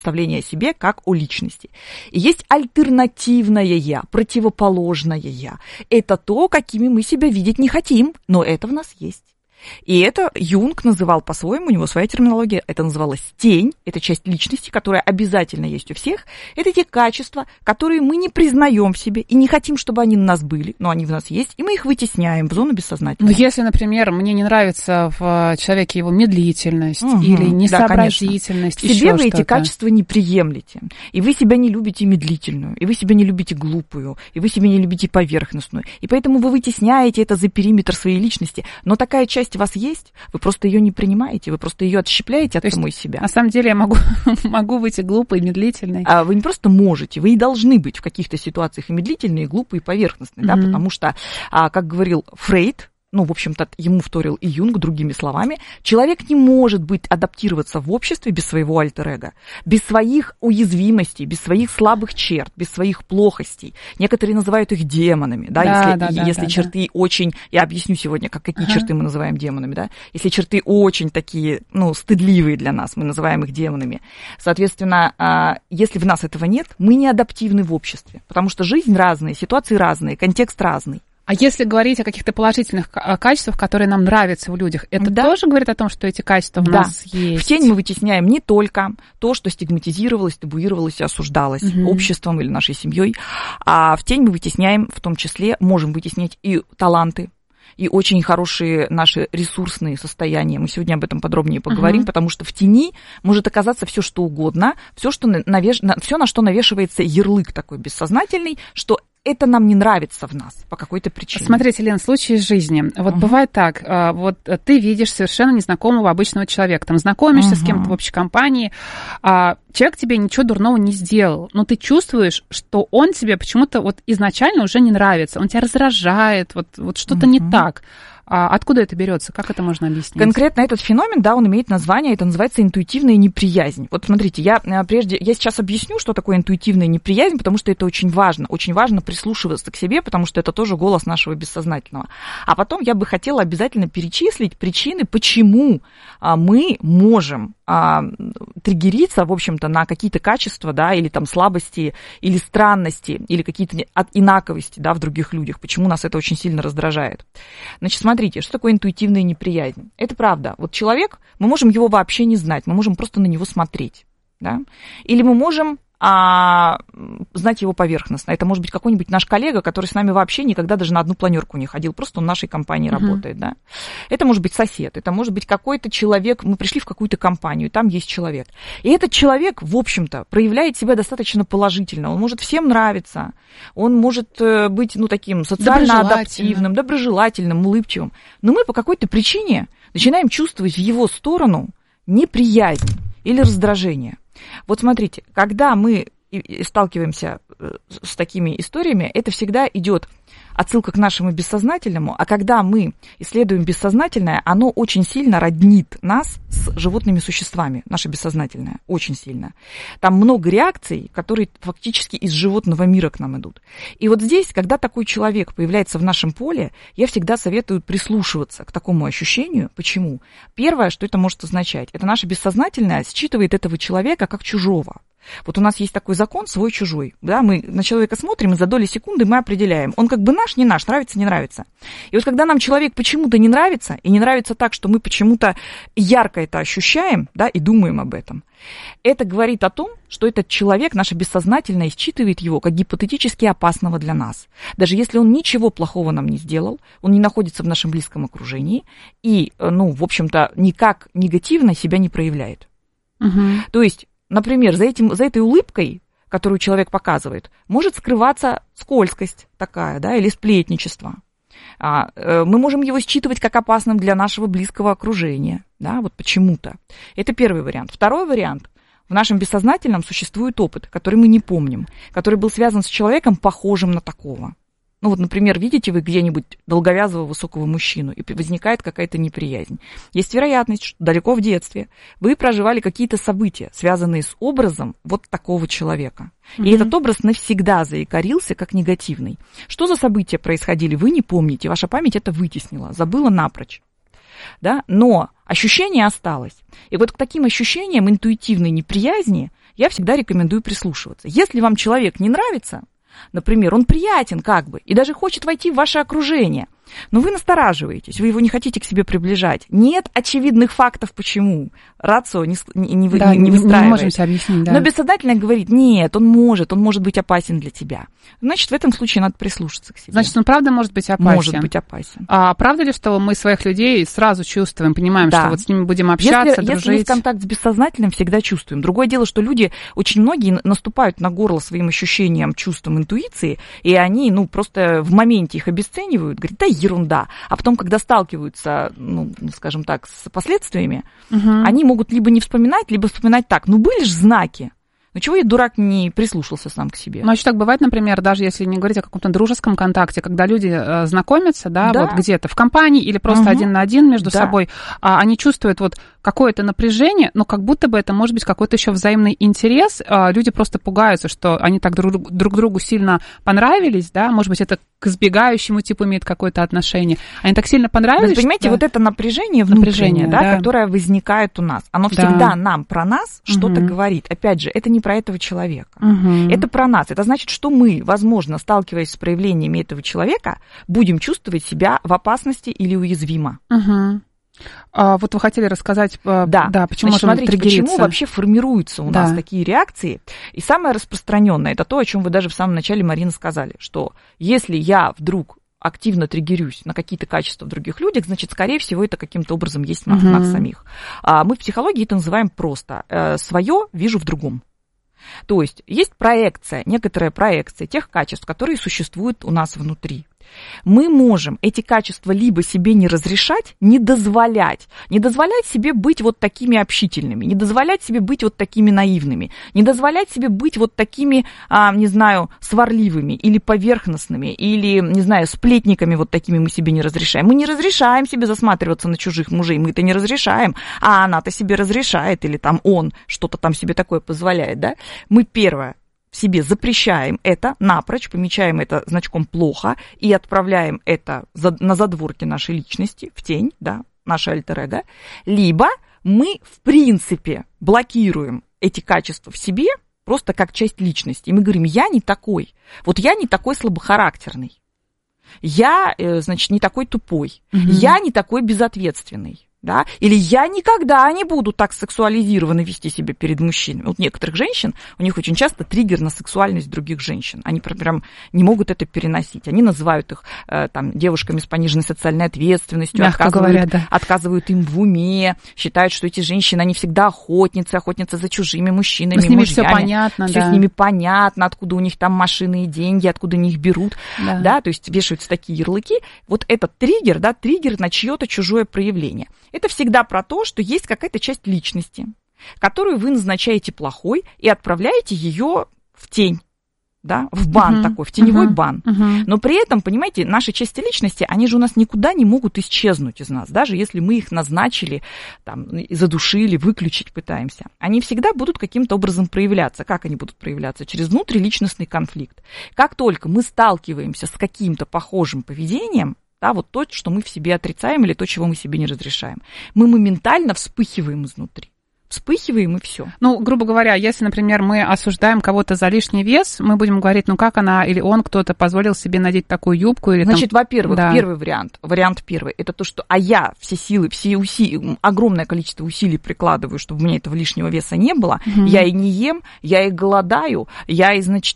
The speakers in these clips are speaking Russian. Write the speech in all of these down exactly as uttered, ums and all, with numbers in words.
представление о себе как о личности. И есть альтернативное «я», противоположное «я». Это то, какими мы себя видеть не хотим, но это в нас есть. И это Юнг называл по-своему, у него своя терминология, это называлось тень, это часть личности, которая обязательно есть у всех. Это те качества, которые мы не признаем в себе и не хотим, чтобы они у нас были, но они в нас есть, и мы их вытесняем в зону бессознательного. Ну, если, например, мне не нравится в человеке его медлительность угу, или несообразительность, да, в себе вы эти качества не приемлете, и вы себя не любите медлительную, и вы себя не любите глупую, и вы себя не любите поверхностную, и поэтому вы вытесняете это за периметр своей личности, но такая часть у вас есть, вы просто ее не принимаете, вы просто ее отщепляете от самой себя. На самом деле я могу, могу быть и глупой, и медлительной. А вы не просто можете, вы и должны быть в каких-то ситуациях и медлительные, и глупые, и поверхностные, mm-hmm. да, потому что, как говорил Фрейд, ну, в общем-то, ему вторил и Юнг, другими словами, человек не может быть, адаптироваться в обществе без своего альтер-эго, без своих уязвимостей, без своих слабых черт, без своих плохостей. Некоторые называют их демонами, да, да если, да, да, если да, черты да. очень, я объясню сегодня, как, какие ага. черты мы называем демонами, да, если черты очень такие, ну, стыдливые для нас, мы называем их демонами. Соответственно, если в нас этого нет, мы не адаптивны в обществе, потому что жизнь разная, ситуации разные, контекст разный. А если говорить о каких-то положительных качествах, которые нам нравятся в людях, это да. тоже говорит о том, что эти качества в да. нас есть? В тень мы вытесняем не только то, что стигматизировалось, табуировалось и осуждалось угу. обществом или нашей семьей, а в тень мы вытесняем, в том числе, можем вытеснять и таланты, и очень хорошие наши ресурсные состояния. Мы сегодня об этом подробнее поговорим, uh-huh. потому что в тени может оказаться все что угодно, все, что навеш... все, на что навешивается ярлык такой бессознательный, что это нам не нравится в нас по какой-то причине. Смотрите, Лен, случай из жизни. Вот uh-huh. бывает так, вот ты видишь совершенно незнакомого обычного человека, там знакомишься uh-huh. с кем-то в общей компании, человек тебе ничего дурного не сделал, но ты чувствуешь, что он тебе почему-то вот изначально уже не нравится, он тебя раздражает, вот, вот что-то uh-huh. не так. А откуда это берется? Как это можно объяснить? Конкретно этот феномен, да, он имеет название, это называется интуитивная неприязнь. Вот смотрите, я прежде, я сейчас объясню, что такое интуитивная неприязнь, потому что это очень важно. Очень важно прислушиваться к себе, потому что это тоже голос нашего бессознательного. А потом я бы хотела обязательно перечислить причины, почему мы можем триггериться, в общем-то, на какие-то качества, да, или там слабости, или странности, или какие-то инаковости, да, в других людях, почему нас это очень сильно раздражает. Значит, смотрите, что такое интуитивная неприязнь? Это правда. Вот человек, мы можем его вообще не знать, мы можем просто на него смотреть, да, или мы можем а знать его поверхностно. Это может быть какой-нибудь наш коллега, который с нами вообще никогда даже на одну планерку не ходил, просто он в нашей компании uh-huh. работает, да. Это может быть сосед, это может быть какой-то человек, мы пришли в какую-то компанию, там есть человек. И этот человек, в общем-то, проявляет себя достаточно положительно, он может всем нравиться, он может быть, ну, таким социально адаптивным, доброжелательным, улыбчивым, но мы по какой-то причине начинаем чувствовать в его сторону неприязнь или раздражение. Вот смотрите, когда мы сталкиваемся с такими историями, это всегда идет отсылка к нашему бессознательному, а когда мы исследуем бессознательное, оно очень сильно роднит нас с животными существами, наше бессознательное, очень сильно. Там много реакций, которые фактически из животного мира к нам идут. И вот здесь, когда такой человек появляется в нашем поле, я всегда советую прислушиваться к такому ощущению. Почему? Первое, что это может означать, это наше бессознательное считывает этого человека как чужого. Вот у нас есть такой закон свой-чужой, да, мы на человека смотрим, и за доли секунды мы определяем, он как бы наш, не наш, нравится, не нравится. И вот когда нам человек почему-то не нравится, и не нравится так, что мы почему-то ярко это ощущаем, да, и думаем об этом, это говорит о том, что этот человек, наше бессознательное, считывает его как гипотетически опасного для нас. Даже если он ничего плохого нам не сделал, он не находится в нашем близком окружении и, ну, в общем-то, никак негативно себя не проявляет. Угу. То есть, например, за, этим, за этой улыбкой, которую человек показывает, может скрываться скользкость такая, да, или сплетничество. Мы можем его считывать как опасным для нашего близкого окружения, да, вот почему-то. Это первый вариант. Второй вариант. В нашем бессознательном существует опыт, который мы не помним, который был связан с человеком, похожим на такого. Ну вот, например, видите вы где-нибудь долговязого высокого мужчину, и возникает какая-то неприязнь. Есть вероятность, что далеко в детстве вы проживали какие-то события, связанные с образом вот такого человека. Mm-hmm. И этот образ навсегда заикарился как негативный. Что за события происходили, вы не помните, ваша память это вытеснила, забыла напрочь. Да? Но ощущение осталось. И вот к таким ощущениям интуитивной неприязни я всегда рекомендую прислушиваться. Если вам человек не нравится, например, он приятен как бы, и даже хочет войти в ваше окружение, но вы настораживаетесь, вы его не хотите к себе приближать. Нет очевидных фактов, почему. Рацио не, не, не, да, не выстраивает. Не можем себе объяснить, да. Но бессознательно говорит, нет, он может, он может быть опасен для тебя. Значит, в этом случае надо прислушаться к себе. Значит, он правда может быть опасен? Может быть опасен. А правда ли, что мы своих людей сразу чувствуем, понимаем, да. что вот с ними будем общаться, если, дружить? Если есть контакт с бессознательным, всегда чувствуем. Другое дело, что люди, очень многие наступают на горло своим ощущениям, чувствам, интуиции, и они, ну, просто в моменте их обесценивают, говорят, да ерунда. А потом, когда сталкиваются, ну, скажем так, с последствиями, угу. они могут либо не вспоминать, либо вспоминать так, ну, были же знаки. Ну, чего я, дурак, не прислушался сам к себе? Ну, а еще так бывает, например, даже если не говорить о каком-то дружеском контакте, когда люди э, знакомятся, да, да, вот где-то в компании или просто угу. один на один между да. собой, а они чувствуют вот какое-то напряжение, но как будто бы это может быть какой-то еще взаимный интерес. А люди просто пугаются, что они так друг, друг другу сильно понравились, да, может быть, это к избегающему типу имеет какое-то отношение. Они так сильно понравились. Вы понимаете, что... вот это напряжение внутреннее, напряжение, да, да. которое возникает у нас, оно всегда да. нам про нас угу. что-то говорит. Опять же, это не про этого человека. Угу. Это про нас. Это значит, что мы, возможно, сталкиваясь с проявлениями этого человека, будем чувствовать себя в опасности или уязвимо. Угу. А, вот вы хотели рассказать, да, да почему Значит, можем смотрите, почему вообще формируются у да. нас такие реакции. И самое распространенное, это то, о чем вы даже в самом начале, Марина, сказали, что если я вдруг активно триггерюсь на какие-то качества в других людях, значит, скорее всего, это каким-то образом есть в uh-huh. нас самих. А мы в психологии это называем просто э, «свое вижу в другом». То есть есть проекция, некоторая проекция тех качеств, которые существуют у нас внутри. Мы можем эти качества либо себе не разрешать, не дозволять, не дозволять себе быть вот такими общительными, не дозволять себе быть вот такими наивными, не дозволять себе быть вот такими, а, не знаю, сварливыми или поверхностными, или, не знаю, сплетниками вот такими мы себе не разрешаем. Мы не разрешаем себе засматриваться на чужих мужей, мы это не разрешаем, а она-то себе разрешает, или там он что-то там себе такое позволяет, да? Мы первое. Себе запрещаем это напрочь, помечаем это значком плохо и отправляем это на задворки нашей личности, в тень, да, наше альтер-эго, либо мы, в принципе, блокируем эти качества в себе просто как часть личности. И мы говорим, я не такой, вот я не такой слабохарактерный, я, значит, не такой тупой, mm-hmm. я не такой безответственный. Да? Или я никогда не буду так сексуализированно вести себя перед мужчинами. Вот некоторых женщин, у них очень часто триггер на сексуальность других женщин. Они прям не могут это переносить. Они называют их там, девушками с пониженной социальной ответственностью, отказывают, говоря, да. отказывают им в уме, считают, что эти женщины, они всегда охотницы, охотницы за чужими мужчинами, с ними мужьями. Все понятно, все да. с ними понятно, откуда у них там машины и деньги, откуда они их берут. Да. Да? То есть вешаются такие ярлыки. Вот этот триггер, да, триггер на чье-то чужое проявление. Это всегда про то, что есть какая-то часть личности, которую вы назначаете плохой и отправляете ее в тень, да, в бан uh-huh. такой, в теневой uh-huh. бан. Uh-huh. Но при этом, понимаете, наши части личности, они же у нас никуда не могут исчезнуть из нас, даже если мы их назначили, там, задушили, выключить пытаемся. Они всегда будут каким-то образом проявляться. Как они будут проявляться? Через внутриличностный конфликт. Как только мы сталкиваемся с каким-то похожим поведением, да, вот то, что мы в себе отрицаем, или то, чего мы себе не разрешаем, мы моментально вспыхиваем изнутри. Вспыхиваем, и все. Ну, грубо говоря, если, например, мы осуждаем кого-то за лишний вес, мы будем говорить, ну, как она или он, кто-то позволил себе надеть такую юбку? Или Значит, там... во-первых, да. первый вариант, вариант первый, это то, что, а я все силы, все усилия, огромное количество усилий прикладываю, чтобы у меня этого лишнего веса не было, угу. я и не ем, я и голодаю, я и, значит,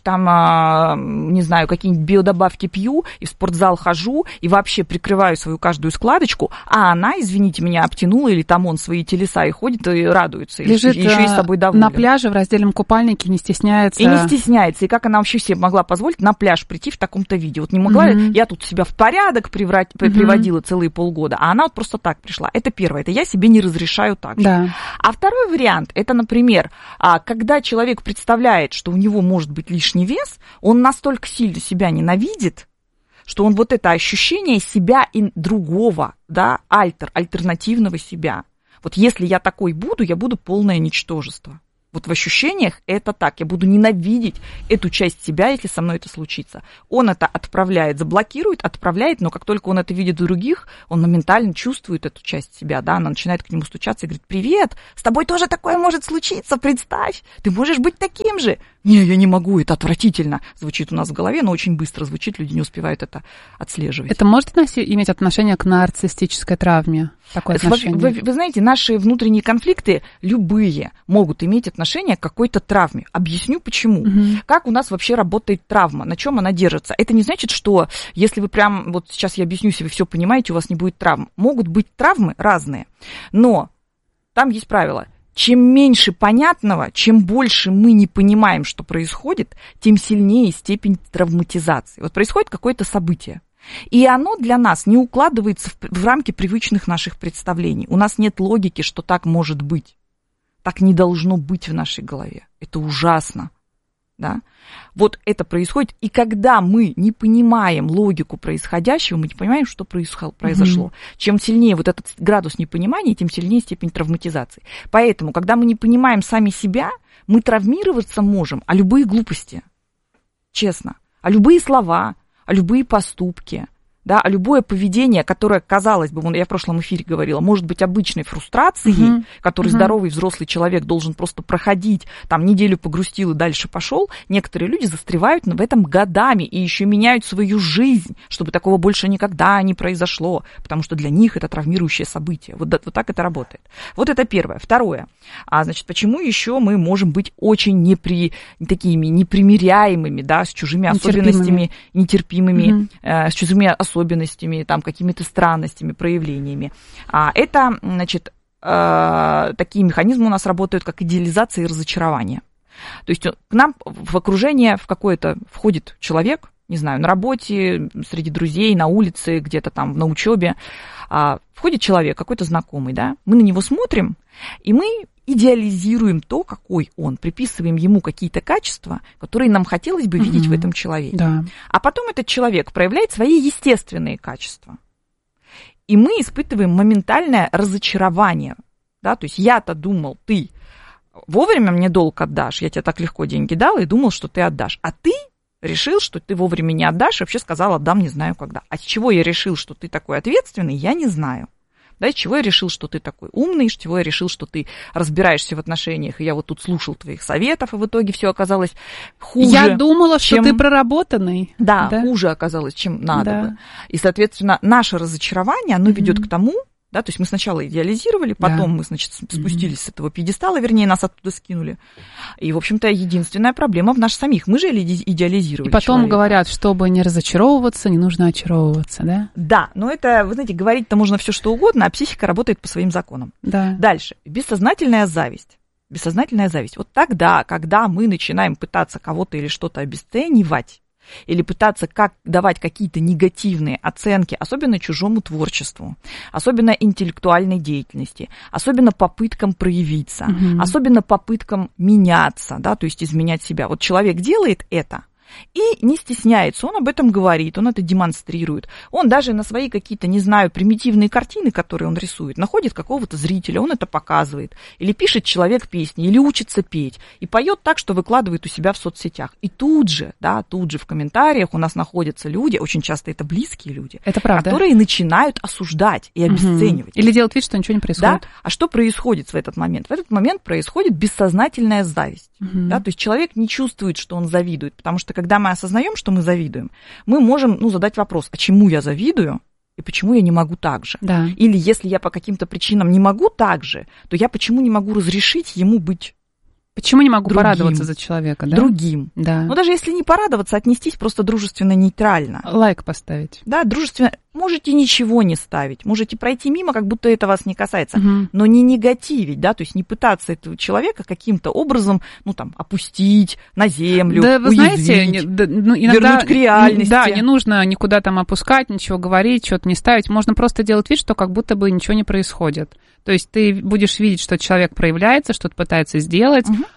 там, не знаю, какие-нибудь биодобавки пью, и в спортзал хожу, и вообще прикрываю свою каждую складочку, а она, извините меня, обтянула, или там он свои телеса и ходит, и радуется. Лежит еще и с собой доволен. На пляже в раздельном купальнике, не стесняется. И не стесняется. И как она вообще себе могла позволить на пляж прийти в таком-то виде? Вот не могла, mm-hmm. я тут себя в порядок приврать, mm-hmm. приводила целые полгода, а она вот просто так пришла. Это первое, это я себе не разрешаю так же. Да. А второй вариант, это, например, когда человек представляет, что у него может быть лишний вес, он настолько сильно себя ненавидит, что он вот это ощущение себя и другого, да, альтер, альтернативного себя. Вот если я такой буду, я буду полное ничтожество. Вот в ощущениях это так. Я буду ненавидеть эту часть себя, если со мной это случится. Он это отправляет, заблокирует, отправляет, но как только он это видит у других, он моментально чувствует эту часть себя, да, она начинает к нему стучаться и говорит: привет, с тобой тоже такое может случиться, представь, ты можешь быть таким же. Не, я не могу, это отвратительно, звучит у нас в голове, но очень быстро звучит, люди не успевают это отслеживать. Это может иметь отношение к нарциссической травме? Такое отношение? Вы, вы, вы знаете, наши внутренние конфликты, любые, могут иметь отношение к какой-то травме. Объясню, почему. Угу. Как у нас вообще работает травма, на чем она держится. Это не значит, что если вы прям, вот сейчас я объясню, если вы все понимаете, у вас не будет травм. Могут быть травмы разные, но там есть правило. Чем меньше понятного, чем больше мы не понимаем, что происходит, тем сильнее степень травматизации. Вот происходит какое-то событие, и оно для нас не укладывается в, в рамки привычных наших представлений. У нас нет логики, что так может быть. Так не должно быть в нашей голове. Это ужасно. Да? Вот это происходит, и когда мы не понимаем логику происходящего, мы не понимаем, что произошло. Mm-hmm. Чем сильнее вот этот градус непонимания, тем сильнее степень травматизации. Поэтому, когда мы не понимаем сами себя, мы травмироваться можем, а любые глупости, честно, а любые слова, а любые поступки, да, а любое поведение, которое, казалось бы, я в прошлом эфире говорила, может быть обычной фрустрацией, uh-huh. которую uh-huh. здоровый взрослый человек должен просто проходить, там, неделю погрустил и дальше пошел, некоторые люди застревают в этом годами и еще меняют свою жизнь, чтобы такого больше никогда не произошло, потому что для них это травмирующее событие. Вот, вот так это работает. Вот это первое. Второе. А, значит, почему еще мы можем быть очень непри... такими непримиряемыми, да, с чужими особенностями, нетерпимыми, uh-huh. э, с чужими особенностями, особенностями, там, какими-то странностями, проявлениями. А это, значит, э, такие механизмы у нас работают, как идеализация и разочарование. То есть к нам в окружение в какое-то входит человек, не знаю, на работе, среди друзей, на улице, где-то там на учебе, а, входит человек, какой-то знакомый, да, мы на него смотрим, и мы идеализируем то, какой он, приписываем ему какие-то качества, которые нам хотелось бы видеть угу. в этом человеке. Да. А потом этот человек проявляет свои естественные качества. И мы испытываем моментальное разочарование. Да? То есть я-то думал, ты вовремя мне долг отдашь, я тебе так легко деньги дал и думал, что ты отдашь. А ты решил, что ты вовремя не отдашь, вообще сказал, отдам не знаю когда. А с чего я решил, что ты такой ответственный, я не знаю. Да, с чего я решил, что ты такой умный, с чего я решил, что ты разбираешься в отношениях, и я вот тут слушал твоих советов, и в итоге все оказалось хуже. Я думала, чем... что ты проработанный. Да, да, хуже оказалось, чем надо да. бы. И, соответственно, наше разочарование, оно mm-hmm. ведет к тому, да, то есть мы сначала идеализировали, потом да. мы, значит, спустились mm-hmm. с этого пьедестала, вернее, нас оттуда скинули. И, в общем-то, единственная проблема в нас самих. Мы же идеализировали. И потом человека. Говорят, чтобы не разочаровываться, не нужно очаровываться, да? Да, но это, вы знаете, говорить-то можно все что угодно, а психика работает по своим законам. Да. Дальше. Бессознательная зависть. Бессознательная зависть. Вот тогда, когда мы начинаем пытаться кого-то или что-то обесценивать, или пытаться как, давать какие-то негативные оценки, особенно чужому творчеству, особенно интеллектуальной деятельности, особенно попыткам проявиться, mm-hmm. особенно попыткам меняться, да, то есть изменять себя. Вот человек делает это и не стесняется, он об этом говорит, он это демонстрирует. Он даже на свои какие-то, не знаю, примитивные картины, которые он рисует, находит какого-то зрителя, он это показывает. Или пишет человек песни, или учится петь, и поет так, что выкладывает у себя в соцсетях. И тут же, да, тут же в комментариях у нас находятся люди, очень часто это близкие люди, это правда, которые начинают осуждать и обесценивать. Угу. Или делать вид, что ничего не происходит. Да? А что происходит в этот момент? В этот момент происходит бессознательная зависть. Угу. Да? То есть человек не чувствует, что он завидует, потому что когда мы осознаем, что мы завидуем, мы можем, ну, задать вопрос, а чему я завидую и почему я не могу так же? Да. Или если я по каким-то причинам не могу так же, то я почему не могу разрешить ему быть Почему не могу другим, порадоваться за человека, да? Другим. Да. Но даже если не порадоваться, отнестись просто дружественно-нейтрально. Лайк поставить. Да, дружественно. Можете ничего не ставить, можете пройти мимо, как будто это вас не касается, угу. но не негативить, да, то есть не пытаться этого человека каким-то образом, ну, там, опустить на землю, да, вы уязвить, знаете, да, ну, иногда, вернуть к реальности. Да, не нужно никуда там опускать, ничего говорить, что-то не ставить, можно просто делать вид, что как будто бы ничего не происходит. То есть ты будешь видеть, что человек проявляется, что-то пытается сделать, угу.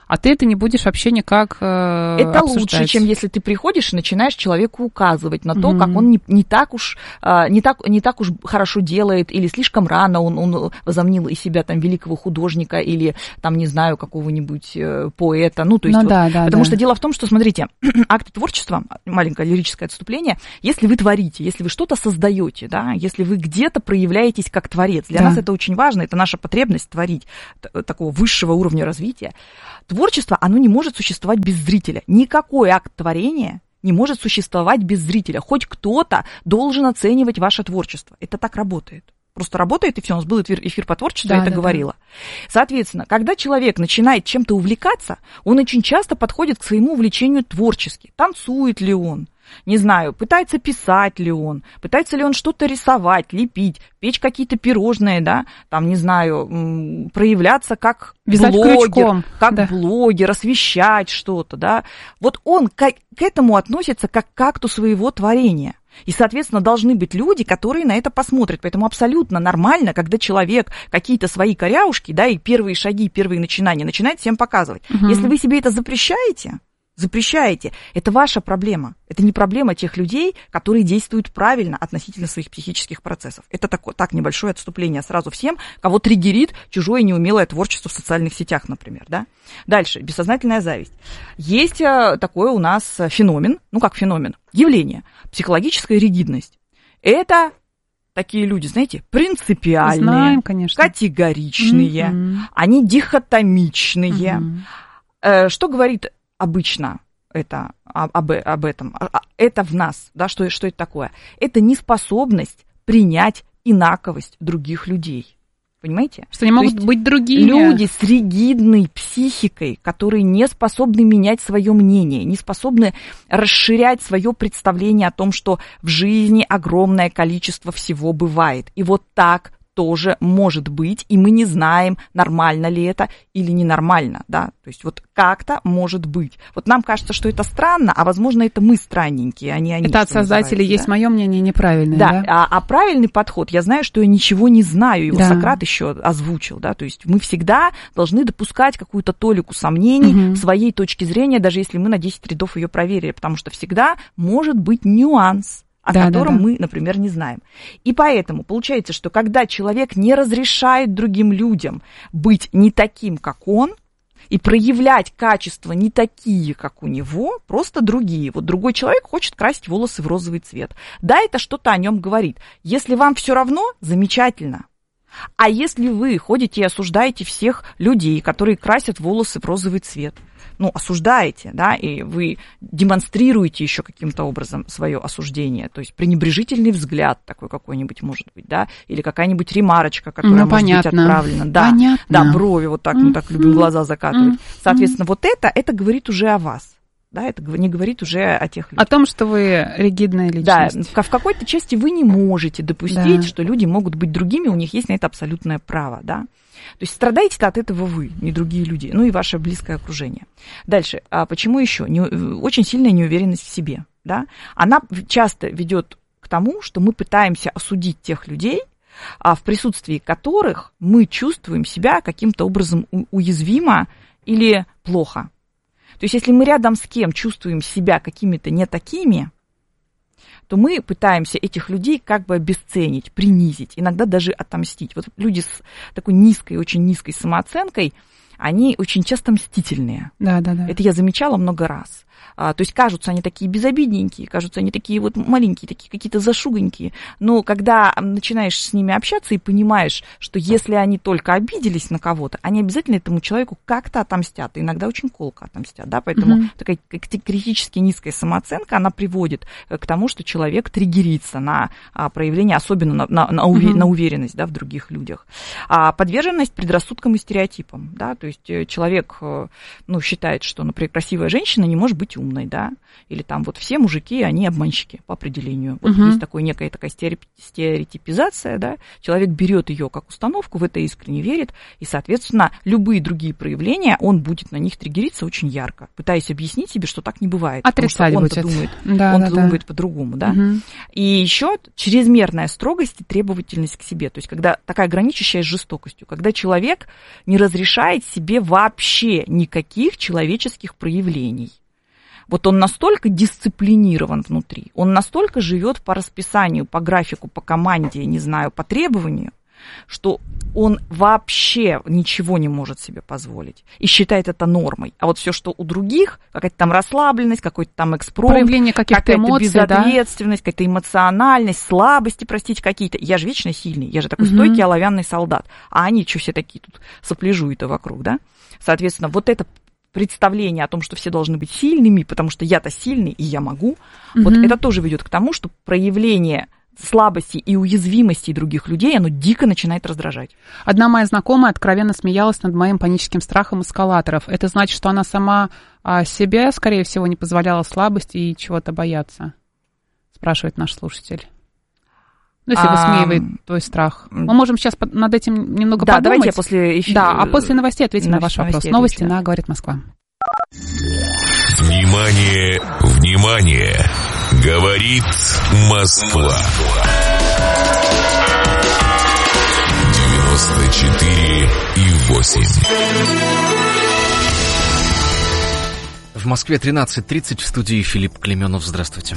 а ты это не будешь вообще никак э, Это обсуждать. Лучше, чем если ты приходишь и начинаешь человеку указывать на то, mm-hmm. как он не, не, так уж, не, так, не так уж хорошо делает, или слишком рано он, он возомнил из себя там великого художника, или там, не знаю, какого-нибудь поэта. Ну, то есть, ну, вот, да, да, потому да. что дело в том, что, смотрите, акты творчества, маленькое лирическое отступление, если вы творите, если вы что-то создаете, да, если вы где-то проявляетесь как творец, для да. нас это очень важно, это наша потребность творить, такого высшего уровня развития. Творчество, оно не может существовать без зрителя. Никакой акт творения не может существовать без зрителя. Хоть кто-то должен оценивать ваше творчество. Это так работает. Просто работает, и все. У нас был эфир по творчеству, да, я это да, говорила. Да. Соответственно, когда человек начинает чем-то увлекаться, он очень часто подходит к своему увлечению творчески. Танцует ли он? Не знаю, пытается писать ли он, пытается ли он что-то рисовать, лепить, печь какие-то пирожные, да, там, не знаю, проявляться как вязать блогер, крючком, как да. блогер, освещать что-то, да. Вот он к, к этому относится как к акту своего творения. И, соответственно, должны быть люди, которые на это посмотрят. Поэтому абсолютно нормально, когда человек какие-то свои коряушки, да, и первые шаги, первые начинания начинает всем показывать. Угу. Если вы себе это запрещаете, запрещаете, это ваша проблема. Это не проблема тех людей, которые действуют правильно относительно своих психических процессов. Это так, так небольшое отступление сразу всем, кого триггерит чужое неумелое творчество в социальных сетях, например. Да? Дальше, бессознательная зависть. Есть такой у нас феномен, ну как феномен, явление, психологическая ригидность. Это такие люди, знаете, принципиальные, знаем, конечно. Категоричные, mm-hmm. они дихотомичные. Mm-hmm. Что говорит обычно это, об, об этом? Это в нас, да, что, что это такое? Это неспособность принять инаковость других людей. Понимаете? Что они могут быть другими. Люди с ригидной психикой, которые не способны менять свое мнение, не способны расширять свое представление о том, что в жизни огромное количество всего бывает. И вот так тоже может быть, и мы не знаем, нормально ли это или ненормально, да, то есть вот как-то может быть. Вот нам кажется, что это странно, а возможно, это мы странненькие, а не они. Это от создателей есть да? мое мнение неправильное, да? Да, а, а правильный подход, я знаю, что я ничего не знаю, его да. Сократ еще озвучил, да, то есть мы всегда должны допускать какую-то толику сомнений угу. в своей точке зрения, даже если мы на десять рядов ее проверили, потому что всегда может быть нюанс, о да, котором да, да. мы, например, не знаем. И поэтому получается, что когда человек не разрешает другим людям быть не таким, как он, и проявлять качества не такие, как у него, просто другие. Вот другой человек хочет красить волосы в розовый цвет. Да, это что-то о нем говорит. Если вам все равно, замечательно. А если вы ходите и осуждаете всех людей, которые красят волосы в розовый цвет, ну, осуждаете, да, и вы демонстрируете еще каким-то образом свое осуждение, то есть пренебрежительный взгляд такой какой-нибудь может быть, да, или какая-нибудь ремарочка, которая ну, может понятно. Быть отправлена. Да, понятно. Да, брови вот так, мы так любим глаза закатывать. Соответственно, вот это, это говорит уже о вас. Да, это не говорит уже о тех людях. О том, что вы ригидная личность. Да, в какой-то части вы не можете допустить, да. что люди могут быть другими, у них есть на это абсолютное право, да. То есть страдаете-то от этого вы, не другие люди, ну и ваше близкое окружение. Дальше, а почему еще? Не, очень сильная неуверенность в себе, да. Она часто ведет к тому, что мы пытаемся осудить тех людей, а в присутствии которых мы чувствуем себя каким-то образом уязвимо или плохо. То есть, если мы рядом с кем чувствуем себя какими-то не такими, то мы пытаемся этих людей как бы обесценить, принизить, иногда даже отомстить. Вот люди с такой низкой, очень низкой самооценкой, они очень часто мстительные. Да, да, да. Это я замечала много раз. А, то есть кажутся они такие безобидненькие, кажутся они такие вот маленькие, такие какие-то зашуганькие. Но когда начинаешь с ними общаться и понимаешь, что если они только обиделись на кого-то, они обязательно этому человеку как-то отомстят. И иногда очень колко отомстят. Да? Поэтому угу. такая критически низкая самооценка, она приводит к тому, что человек триггерится на проявление, особенно на, на, на, уве, угу. на уверенность, да, в других людях. А подверженность предрассудкам и стереотипам. Да? То есть человек ну, считает, что, например, красивая женщина не может быть умной, да, или там вот все мужики, они обманщики по определению. Вот uh-huh. есть такой, некая такая стереотипизация, да, человек берет ее как установку, в это искренне верит, и, соответственно, любые другие проявления, он будет на них триггериться очень ярко, пытаясь объяснить себе, что так не бывает. Отрицать потому что он-то думает, да, он-то да, думает да. по-другому, да. Uh-huh. И еще чрезмерная строгость и требовательность к себе, то есть когда такая граничащая с жестокостью, когда человек не разрешает себе себе вообще никаких человеческих проявлений. Вот он настолько дисциплинирован внутри, он настолько живет по расписанию, по графику, по команде, не знаю, по требованию, что он вообще ничего не может себе позволить и считает это нормой. А вот все, что у других, какая-то там расслабленность, какой-то там экспромт, проявление каких-то какая-то эмоций, безответственность, да? Какая-то эмоциональность, слабости, простите, какие-то. Я же вечно сильный, я же такой угу. стойкий оловянный солдат. А они что все такие тут сопляжуют-то вокруг, да? Соответственно, вот это представление о том, что все должны быть сильными, потому что я-то сильный, и я могу, угу. вот это тоже ведет к тому, что проявление слабости и уязвимости других людей, оно дико начинает раздражать. Одна моя знакомая откровенно смеялась над моим паническим страхом эскалаторов. Это значит, что она сама себе, скорее всего, не позволяла слабости и чего-то бояться? Спрашивает наш слушатель. Ну, если а... высмеивает твой страх. Мы можем сейчас над этим немного да, подумать. Да, давайте после эфира. Да, а после новостей ответим на, на ваш вопрос. Новости на «Говорит Москва». Внимание, внимание! Говорит Москва. девяносто четыре и восемь. В Москве тринадцать тридцать, в студии Филипп Клеменов. Здравствуйте.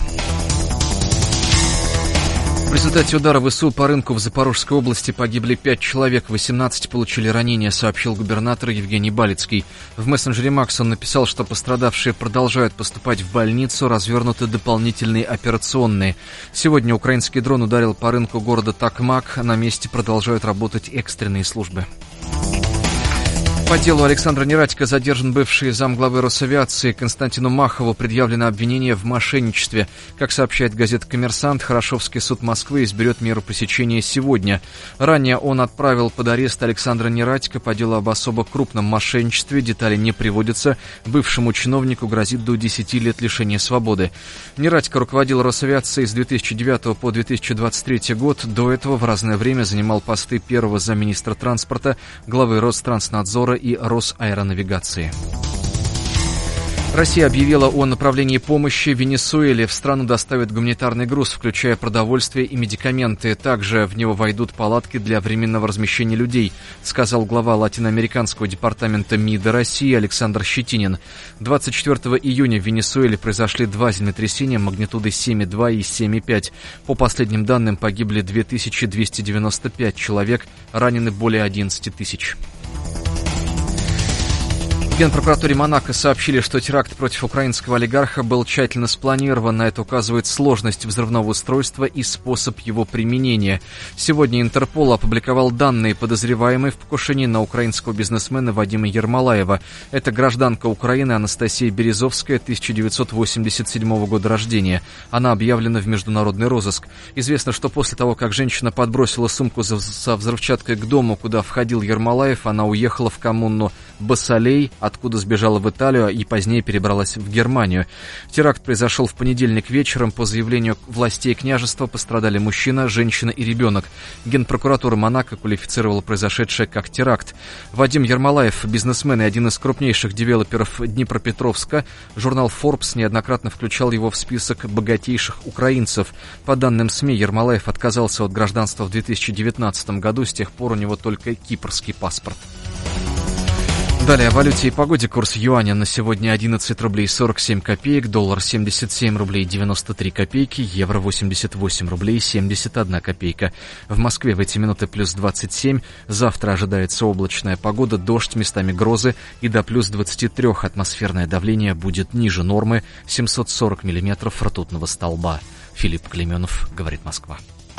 В результате удара ВСУ по рынку в Запорожской области погибли пять человек, восемнадцать получили ранения, сообщил губернатор Евгений Балицкий. В мессенджере Макс он написал, что пострадавшие продолжают поступать в больницу, развернуты дополнительные операционные. Сегодня украинский дрон ударил по рынку города Токмак, на месте продолжают работать экстренные службы. По делу Александра Нерадько задержан бывший замглавы Росавиации. Константину Махову предъявлено обвинение в мошенничестве. Как сообщает газета «Коммерсант», Хорошевский суд Москвы изберет меру пресечения сегодня. Ранее он отправил под арест Александра Нерадько по делу об особо крупном мошенничестве. Детали не приводятся. Бывшему чиновнику грозит до десяти лет лишения свободы. Нерадько руководил Росавиацией с две тысячи девятого по две тысячи двадцать третий год. До этого в разное время занимал посты первого замминистра транспорта, главы Ространснадзора и Росаэронавигации. Россия объявила о направлении помощи Венесуэле. В страну доставят гуманитарный груз, включая продовольствие и медикаменты. Также в него войдут палатки для временного размещения людей, сказал глава латиноамериканского департамента МИДа России Александр Щетинин. двадцать четвёртого июня в Венесуэле произошли два землетрясения магнитудой семь и два и семь и пять. По последним данным, погибли две тысячи двести девяносто пять человек, ранены более одиннадцать тысяч. В Генпрокуратуре Монако сообщили, что теракт против украинского олигарха был тщательно спланирован. На это указывает сложность взрывного устройства и способ его применения. Сегодня Интерпол опубликовал данные подозреваемой в покушении на украинского бизнесмена Вадима Ермолаева. Это гражданка Украины Анастасия Березовская, тысяча девятьсот восемьдесят седьмого года рождения. Она объявлена в международный розыск. Известно, что после того, как женщина подбросила сумку со взрывчаткой к дому, куда входил Ермолаев, она уехала в коммуну Басалей, откуда сбежала в Италию и позднее перебралась в Германию. Теракт произошел в понедельник вечером. По заявлению властей княжества пострадали мужчина, женщина и ребенок. Генпрокуратура Монако квалифицировала произошедшее как теракт. Вадим Ермолаев, бизнесмен и один из крупнейших девелоперов Днепропетровска. Журнал Forbes неоднократно включал его в список богатейших украинцев. По данным СМИ, Ермолаев отказался от гражданства в две тысячи девятнадцатом году. С тех пор у него только кипрский паспорт. Далее о валюте и погоде. Курс юаня на сегодня одиннадцать рублей сорок семь копеек, доллар семьдесят семь рублей девяносто три копейки, евро восемьдесят восемь рублей семьдесят одна копейка. В Москве в эти минуты плюс двадцать семь. Завтра ожидается облачная погода, дождь, местами грозы и до плюс двадцати трёх. Атмосферное давление будет ниже нормы, семьсот сорок миллиметров ртутного столба. Филипп Клеменов, говорит Москва.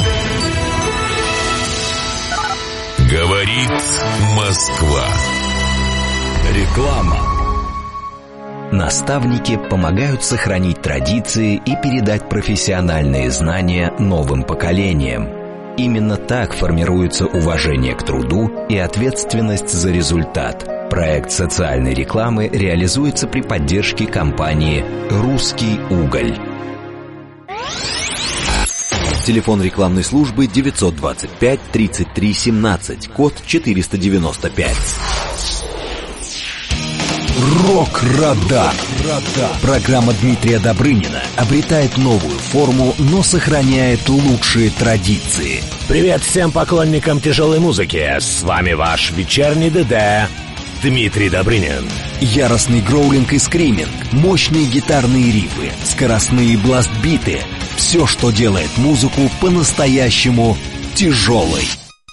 Говорит Москва. Реклама. Наставники помогают сохранить традиции и передать профессиональные знания новым поколениям. Именно так формируется уважение к труду и ответственность за результат. Проект социальной рекламы реализуется при поддержке компании «Русский уголь». Телефон рекламной службы девятьсот двадцать пять тридцать три семнадцать, код четыреста девяносто пять. Рок-Радар. Программа Дмитрия Добрынина обретает новую форму, но сохраняет лучшие традиции. Привет всем поклонникам тяжелой музыки. С вами ваш вечерний ДД Дмитрий Добрынин. Яростный гроулинг и скриминг, мощные гитарные рифы, скоростные бласт-биты — все, что делает музыку по-настоящему тяжелой.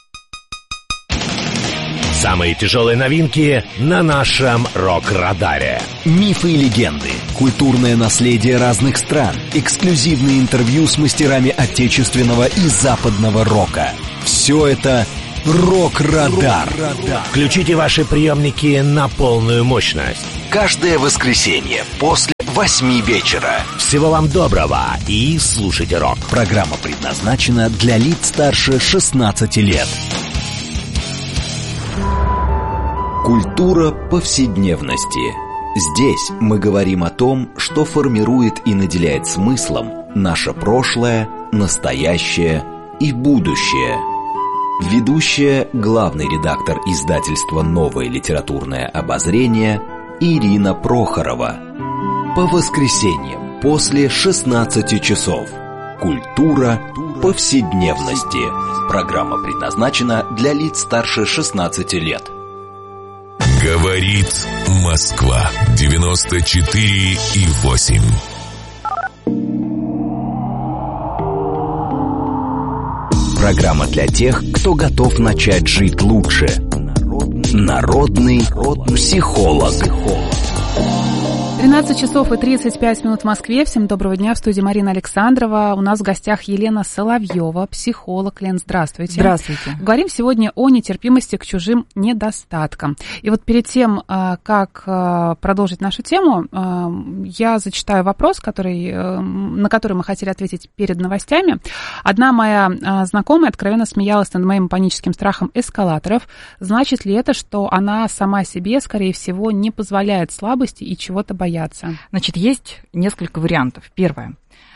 Самые тяжелые новинки на нашем рок-радаре. Мифы и легенды, культурное наследие разных стран, эксклюзивные интервью с мастерами отечественного и западного рока. Все это «Рок-радар». Включите ваши приемники на полную мощность. Каждое воскресенье после восьми вечера. Всего вам доброго и слушайте рок. Программа предназначена для лиц старше шестнадцати лет. Культура повседневности. Здесь мы говорим о том, что формирует и наделяет смыслом наше прошлое, настоящее и будущее. Ведущая, главный редактор издательства «Новое литературное обозрение» Ирина Прохорова. По воскресеньям после шестнадцати часов. Культура повседневности. Программа предназначена для лиц старше шестнадцати лет. Говорит Москва. девяносто четыре и восемь. Программа для тех, кто готов начать жить лучше. Народный психолог. тринадцать часов и тридцать пять минут в Москве. Всем доброго дня. В студии Марина Александрова. У нас в гостях Елена Соловьева, психолог. Лен, здравствуйте. Здравствуйте. Говорим сегодня о нетерпимости к чужим недостаткам. И вот перед тем, как продолжить нашу тему, я зачитаю вопрос, который, на который мы хотели ответить перед новостями. Одна моя знакомая откровенно смеялась над моим паническим страхом эскалаторов. Значит ли это, что она сама себе, скорее всего, не позволяет слабости и чего-то бояться? Значит, есть несколько вариантов. Первое.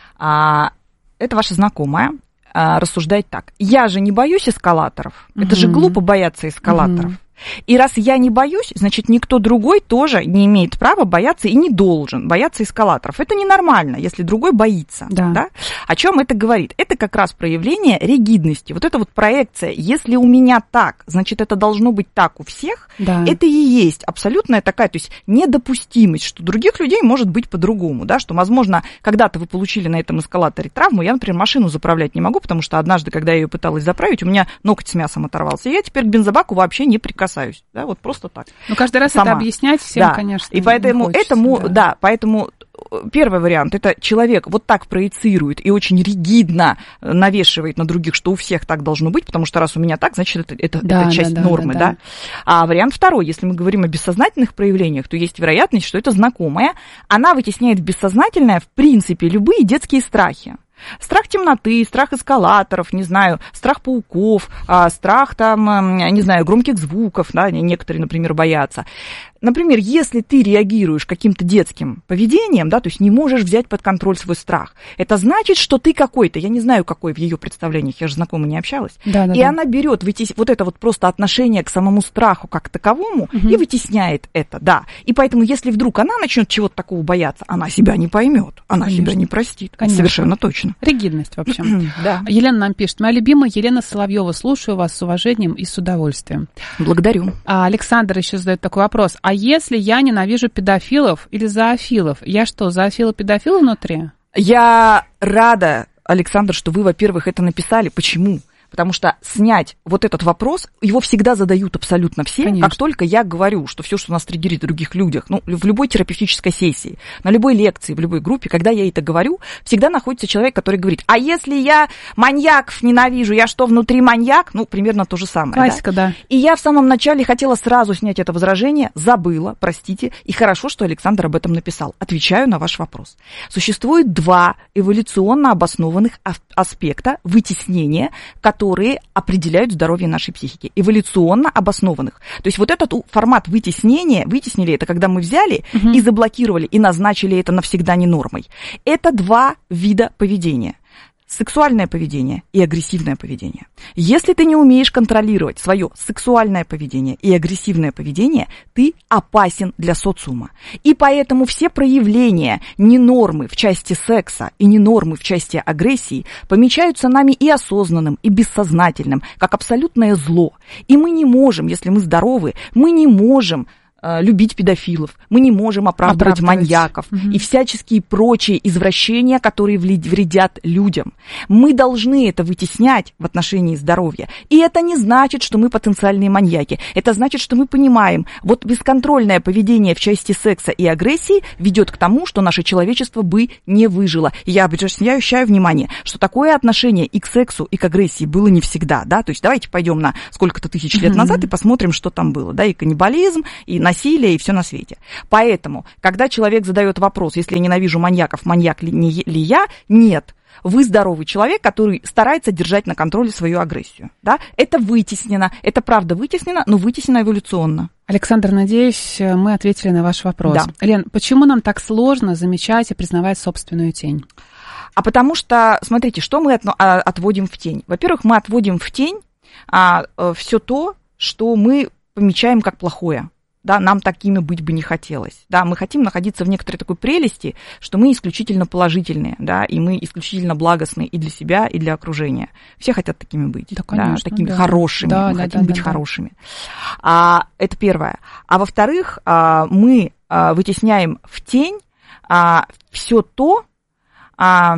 А, это ваша знакомая а, рассуждает так. Я же не боюсь эскалаторов. Mm-hmm. Это же глупо бояться эскалаторов. Mm-hmm. И раз я не боюсь, значит, никто другой тоже не имеет права бояться и не должен бояться эскалаторов. Это ненормально, если другой боится. Да. Да? О чем это говорит? Это как раз проявление ригидности. Вот эта вот проекция. Если у меня так, значит, это должно быть так у всех. Да. Это и есть абсолютная такая, то есть недопустимость, что у других людей может быть по-другому. Да? Что, возможно, когда-то вы получили на этом эскалаторе травму. Я, например, машину заправлять не могу, потому что однажды, когда я ее пыталась заправить, у меня ноготь с мясом оторвался. И я теперь к бензобаку вообще не прикасаюсь. Да, вот просто так. Ну, каждый раз Сама. Это объяснять всем, да. конечно. И поэтому хочется, этому, да. да, поэтому первый вариант, это человек вот так проецирует и очень ригидно навешивает на других, что у всех так должно быть, потому что раз у меня так, значит, это, это, да, это часть да, да, нормы, да, да, да. А вариант второй, если мы говорим о бессознательных проявлениях, то есть вероятность, что это знакомая, она вытесняет в бессознательное, в принципе, любые детские страхи. Страх темноты, страх эскалаторов, не знаю, страх пауков, страх там, не знаю, громких звуков, да, некоторые, например, боятся. Например, если ты реагируешь каким-то детским поведением, да, то есть не можешь взять под контроль свой страх, это значит, что ты какой-то, я не знаю, какой в ее представлениях, я же знакомой не общалась, да, да, и да. она берет вытес... вот это вот просто отношение к самому страху как таковому угу. и вытесняет это, да. И поэтому, если вдруг она начнет чего-то такого бояться, она себя не поймет, она Конечно. себя не простит, Конечно. Совершенно точно. Ригидность, в общем. Да. Елена нам пишет. Моя любимая Елена Соловьева. Слушаю вас с уважением и с удовольствием. Благодарю. А Александр еще задает такой вопрос. А если я ненавижу педофилов или зоофилов? Я что, зоофила-педофил внутри? Я рада, Александр, что вы, во-первых, это написали. Почему? Потому что снять вот этот вопрос, его всегда задают абсолютно все, Конечно. Как только я говорю, что все, что нас триггерит в других людях, ну, в любой терапевтической сессии, на любой лекции, в любой группе, когда я это говорю, всегда находится человек, который говорит, а если я маньяков ненавижу, я что, внутри маньяк? Ну, примерно то же самое. Классика, да. да. И я в самом начале хотела сразу снять это возражение, забыла, простите, и хорошо, что Александр об этом написал. Отвечаю на ваш вопрос. Существует два эволюционно обоснованных аспекта вытеснения, которые которые определяют здоровье нашей психики, эволюционно обоснованных. То есть вот этот формат вытеснения, вытеснили это, когда мы взяли угу. и заблокировали, и назначили это навсегда не нормой. Это два вида поведения. Сексуальное поведение и агрессивное поведение. Если ты не умеешь контролировать свое сексуальное поведение и агрессивное поведение, ты опасен для социума. И поэтому все проявления ненормы в части секса и ненормы в части агрессии помечаются нами и осознанным, и бессознательным, как абсолютное зло. И мы не можем, если мы здоровы, мы не можем любить педофилов, мы не можем оправдывать, оправдывать. маньяков угу. и всяческие прочие извращения, которые вредят людям. Мы должны это вытеснять в отношении здоровья. И это не значит, что мы потенциальные маньяки. Это значит, что мы понимаем, вот бесконтрольное поведение в части секса и агрессии ведет к тому, что наше человечество бы не выжило. Я обращаю внимание, что такое отношение и к сексу, и к агрессии было не всегда. Да? То есть давайте пойдем на сколько-то тысяч лет назад и посмотрим, что там было. Да? И каннибализм, и насилие, и все на свете. Поэтому, когда человек задает вопрос, если я ненавижу маньяков, маньяк ли, не, ли я, нет. Вы здоровый человек, который старается держать на контроле свою агрессию. Да? Это вытеснено, это правда вытеснено, но вытеснено эволюционно. Александр, надеюсь, мы ответили на ваш вопрос. Да. Лен, почему нам так сложно замечать и признавать собственную тень? А потому что, смотрите, что мы от, а, отводим в тень. Во-первых, мы отводим в тень а, а, все то, что мы помечаем как плохое. Да, нам такими быть бы не хотелось. Да, мы хотим находиться в некоторой такой прелести, что мы исключительно положительные, да, и мы исключительно благостные и для себя, и для окружения. Все хотят такими быть, да, конечно, да, такими да. хорошими, да, мы да, хотим да, быть да, хорошими. А, это первое. А во-вторых, а, мы а, вытесняем в тень а, все то, а,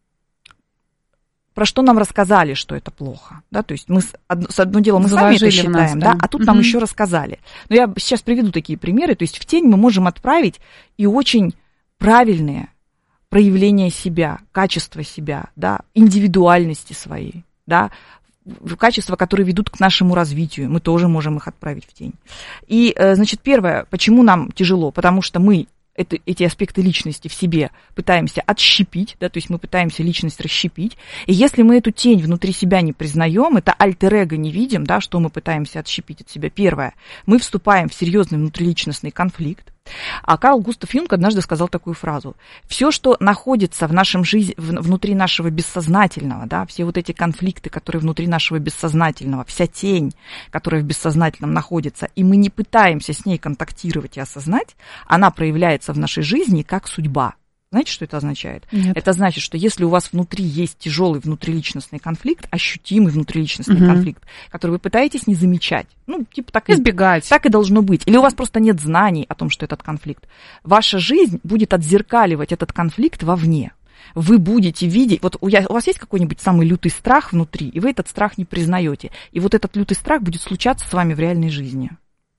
про что нам рассказали, что это плохо. Да? То есть мы, с одно дело мы сами это считаем, нас, да? Да, а тут угу. нам еще рассказали. Но я сейчас приведу такие примеры. То есть в тень мы можем отправить и очень правильные проявления себя, качества себя, да? Индивидуальности своей, да? Качества, которые ведут к нашему развитию. Мы тоже можем их отправить в тень. И, значит, первое, почему нам тяжело? Потому что мы Это, эти аспекты личности в себе пытаемся отщепить, да, то есть мы пытаемся личность расщепить. И если мы эту тень внутри себя не признаем, это альтер-эго не видим, да, что мы пытаемся отщепить от себя. Первое, мы вступаем в серьезный внутриличностный конфликт. А Карл Густав Юнг однажды сказал такую фразу: все, что находится в нашем жизни, внутри нашего бессознательного, да, все вот эти конфликты, которые внутри нашего бессознательного, вся тень, которая в бессознательном находится, и мы не пытаемся с ней контактировать и осознать, она проявляется в нашей жизни как судьба. Знаете, что это означает? Нет. Это значит, что если у вас внутри есть тяжелый внутриличностный конфликт, ощутимый внутриличностный угу. конфликт, который вы пытаетесь не замечать, ну, типа так избегать. И, так и должно быть. Или у вас просто нет знаний о том, что этот конфликт. Ваша жизнь будет отзеркаливать этот конфликт вовне. Вы будете видеть, вот у вас есть какой-нибудь самый лютый страх внутри, и вы этот страх не признаете. И вот этот лютый страх будет случаться с вами в реальной жизни.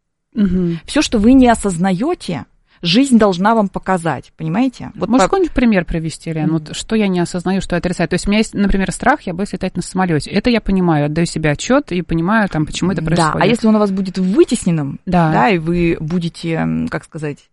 Угу. Все, что вы не осознаете, жизнь должна вам показать, понимаете? Вот можешь по... какой-нибудь пример привести, Лен? Вот что я не осознаю, что я отрицаю? То есть у меня есть, например, страх, я боюсь летать на самолете. Это я понимаю, отдаю себе отчет и понимаю, там, почему это происходит. Да, а если он у вас будет вытесненным, да, да и вы будете, как сказать,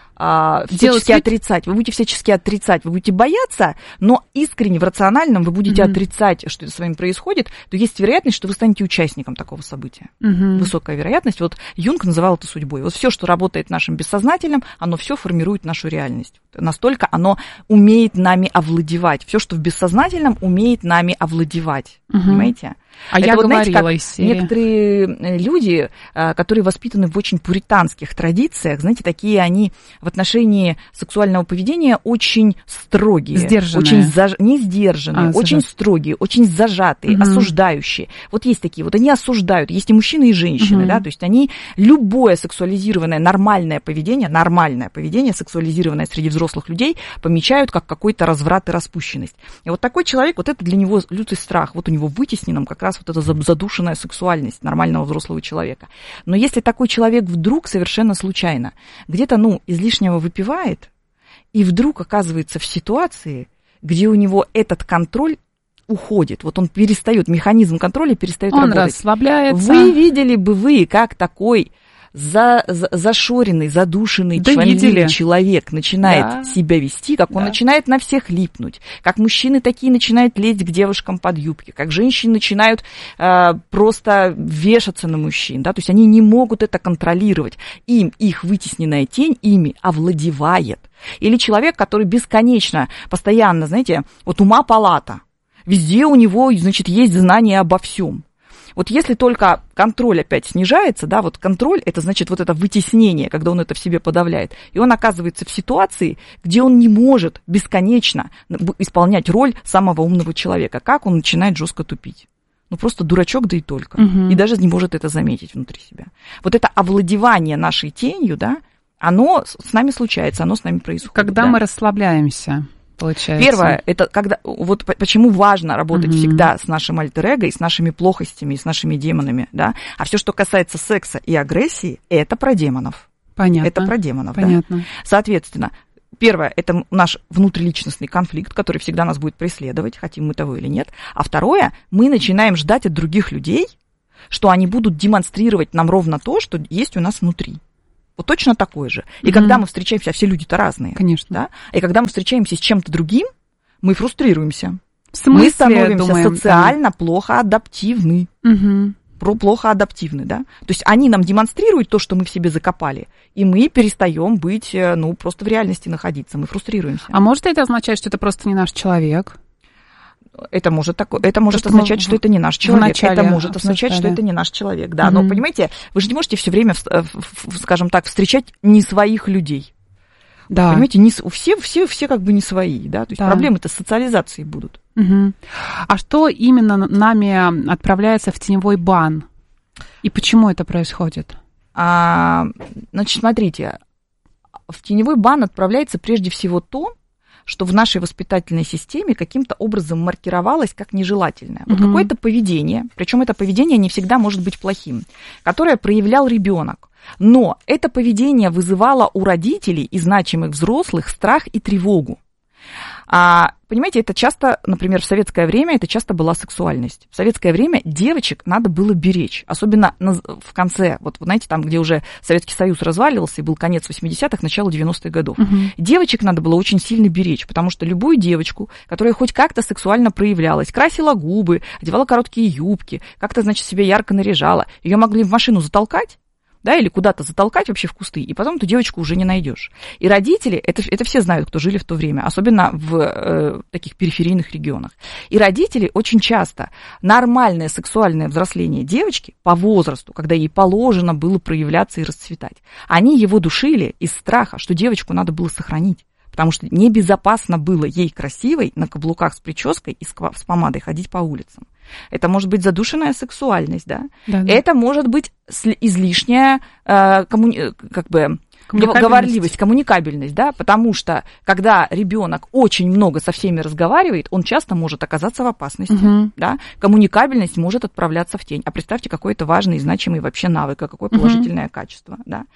всячески вид... отрицать, вы будете всячески отрицать, вы будете бояться, но искренне в рациональном вы будете mm-hmm. отрицать, что это с вами происходит, то есть вероятность, что вы станете участником такого события. Mm-hmm. Высокая вероятность. Вот Юнг называл это судьбой. Вот все, что работает в нашем бессознательном, оно все формирует нашу реальность. Настолько оно умеет нами овладевать. Все, что в бессознательном, умеет нами овладевать. Mm-hmm. Понимаете? А это я вот, говорила знаете, как из серии. Некоторые люди, которые воспитаны в очень пуританских традициях, знаете, такие они в отношении сексуального поведения очень строгие. Сдержанные. Очень заж... Не сдержанные, а, очень зажат. строгие, очень зажатые, угу. осуждающие. Вот есть такие, вот они осуждают. Есть и мужчины, и женщины, угу. да, то есть они любое сексуализированное, нормальное поведение, нормальное поведение, сексуализированное среди взрослых людей, помечают как какой-то разврат и распущенность. И вот такой человек, вот это для него лютый страх, вот у него вытесненном как раз вот эта задушенная сексуальность нормального взрослого человека. Но если такой человек вдруг совершенно случайно где-то, ну, излишнего выпивает, и вдруг оказывается в ситуации, где у него этот контроль уходит, вот он перестает, механизм контроля перестает он работать. Он расслабляется. Вы видели бы вы, как такой За, за, зашоренный, задушенный, да чванливый человек начинает да. себя вести, как да. он начинает на всех липнуть, как мужчины такие начинают лезть к девушкам под юбки, как женщины начинают э, просто вешаться на мужчин, да, то есть они не могут это контролировать, им их вытесненная тень ими овладевает. Или человек, который бесконечно, постоянно, знаете, вот ума палата, везде у него, значит, есть знания обо всем. Вот если только контроль опять снижается, да, вот контроль, это значит вот это вытеснение, когда он это в себе подавляет, и он оказывается в ситуации, где он не может бесконечно исполнять роль самого умного человека. Как он начинает жестко тупить? ну, просто дурачок, да и только. Угу. И даже не может это заметить внутри себя. Вот это овладевание нашей тенью, да, оно с нами случается, оно с нами происходит. Когда да. мы расслабляемся, получается. Первое, это когда, вот почему важно работать угу. всегда с нашим альтер-эго и с нашими плохостями, и с нашими демонами, да. А все, что касается секса и агрессии, это про демонов. Понятно. Это про демонов, Понятно. да. Соответственно, первое, это наш внутриличностный конфликт, который всегда нас будет преследовать, хотим мы того или нет. А второе, мы начинаем ждать от других людей, что они будут демонстрировать нам ровно то, что есть у нас внутри. Вот точно такое же. И mm-hmm. когда мы встречаемся, а все люди-то разные. Конечно. Да? И когда мы встречаемся с чем-то другим, мы фрустрируемся. В смысле, мы становимся думаем, социально да. плохо адаптивны. Угу. Про плохо адаптивны, да? То есть они нам демонстрируют то, что мы в себе закопали, и мы перестаем быть, ну, просто в реальности находиться, мы фрустрируемся. А может это означать, что это просто не наш человек? Это может, так, это может что означать, что это не наш человек. начале это может означать, что это не наш человек. Да, угу. Но понимаете, вы же не можете все время, скажем так, встречать не своих людей. Да. Понимаете, не, все, все, все как бы не свои, да. То есть да. проблемы-то с социализацией будут. Угу. А что именно нами отправляется в теневой бан? И почему это происходит? А, значит, смотрите, в теневой бан отправляется прежде всего то, что в нашей воспитательной системе каким-то образом маркировалось как нежелательное. Вот угу. какое-то поведение, причем это поведение не всегда может быть плохим, которое проявлял ребенок. Но это поведение вызывало у родителей и значимых взрослых страх и тревогу. А, понимаете, это часто, например, в советское время это часто была сексуальность. В советское время девочек надо было беречь, особенно на, в конце, вот знаете, там, где уже Советский Союз разваливался, и был конец восьмидесятых, начало девяностых годов. Угу. Девочек надо было очень сильно беречь, потому что любую девочку, которая хоть как-то сексуально проявлялась, красила губы, одевала короткие юбки, как-то, значит, себя ярко наряжала, ее могли в машину затолкать, да, или куда-то затолкать вообще в кусты, и потом эту девочку уже не найдешь. И родители, это, это все знают, кто жили в то время, особенно в э, таких периферийных регионах. И родители очень часто нормальное сексуальное взросление девочки по возрасту, когда ей положено было проявляться и расцветать, они его душили из страха, что девочку надо было сохранить. Потому что небезопасно было ей красивой на каблуках с прической и с помадой ходить по улицам. Это может быть задушенная сексуальность, да? Да, да. Это может быть излишняя э, коммуни... как бы говорливость, коммуникабельность, да? Потому что когда ребенок очень много со всеми разговаривает, он часто может оказаться в опасности, угу. да? Коммуникабельность может отправляться в тень. А представьте, какой это важный и значимый вообще навык, а какое положительное угу. качество, да?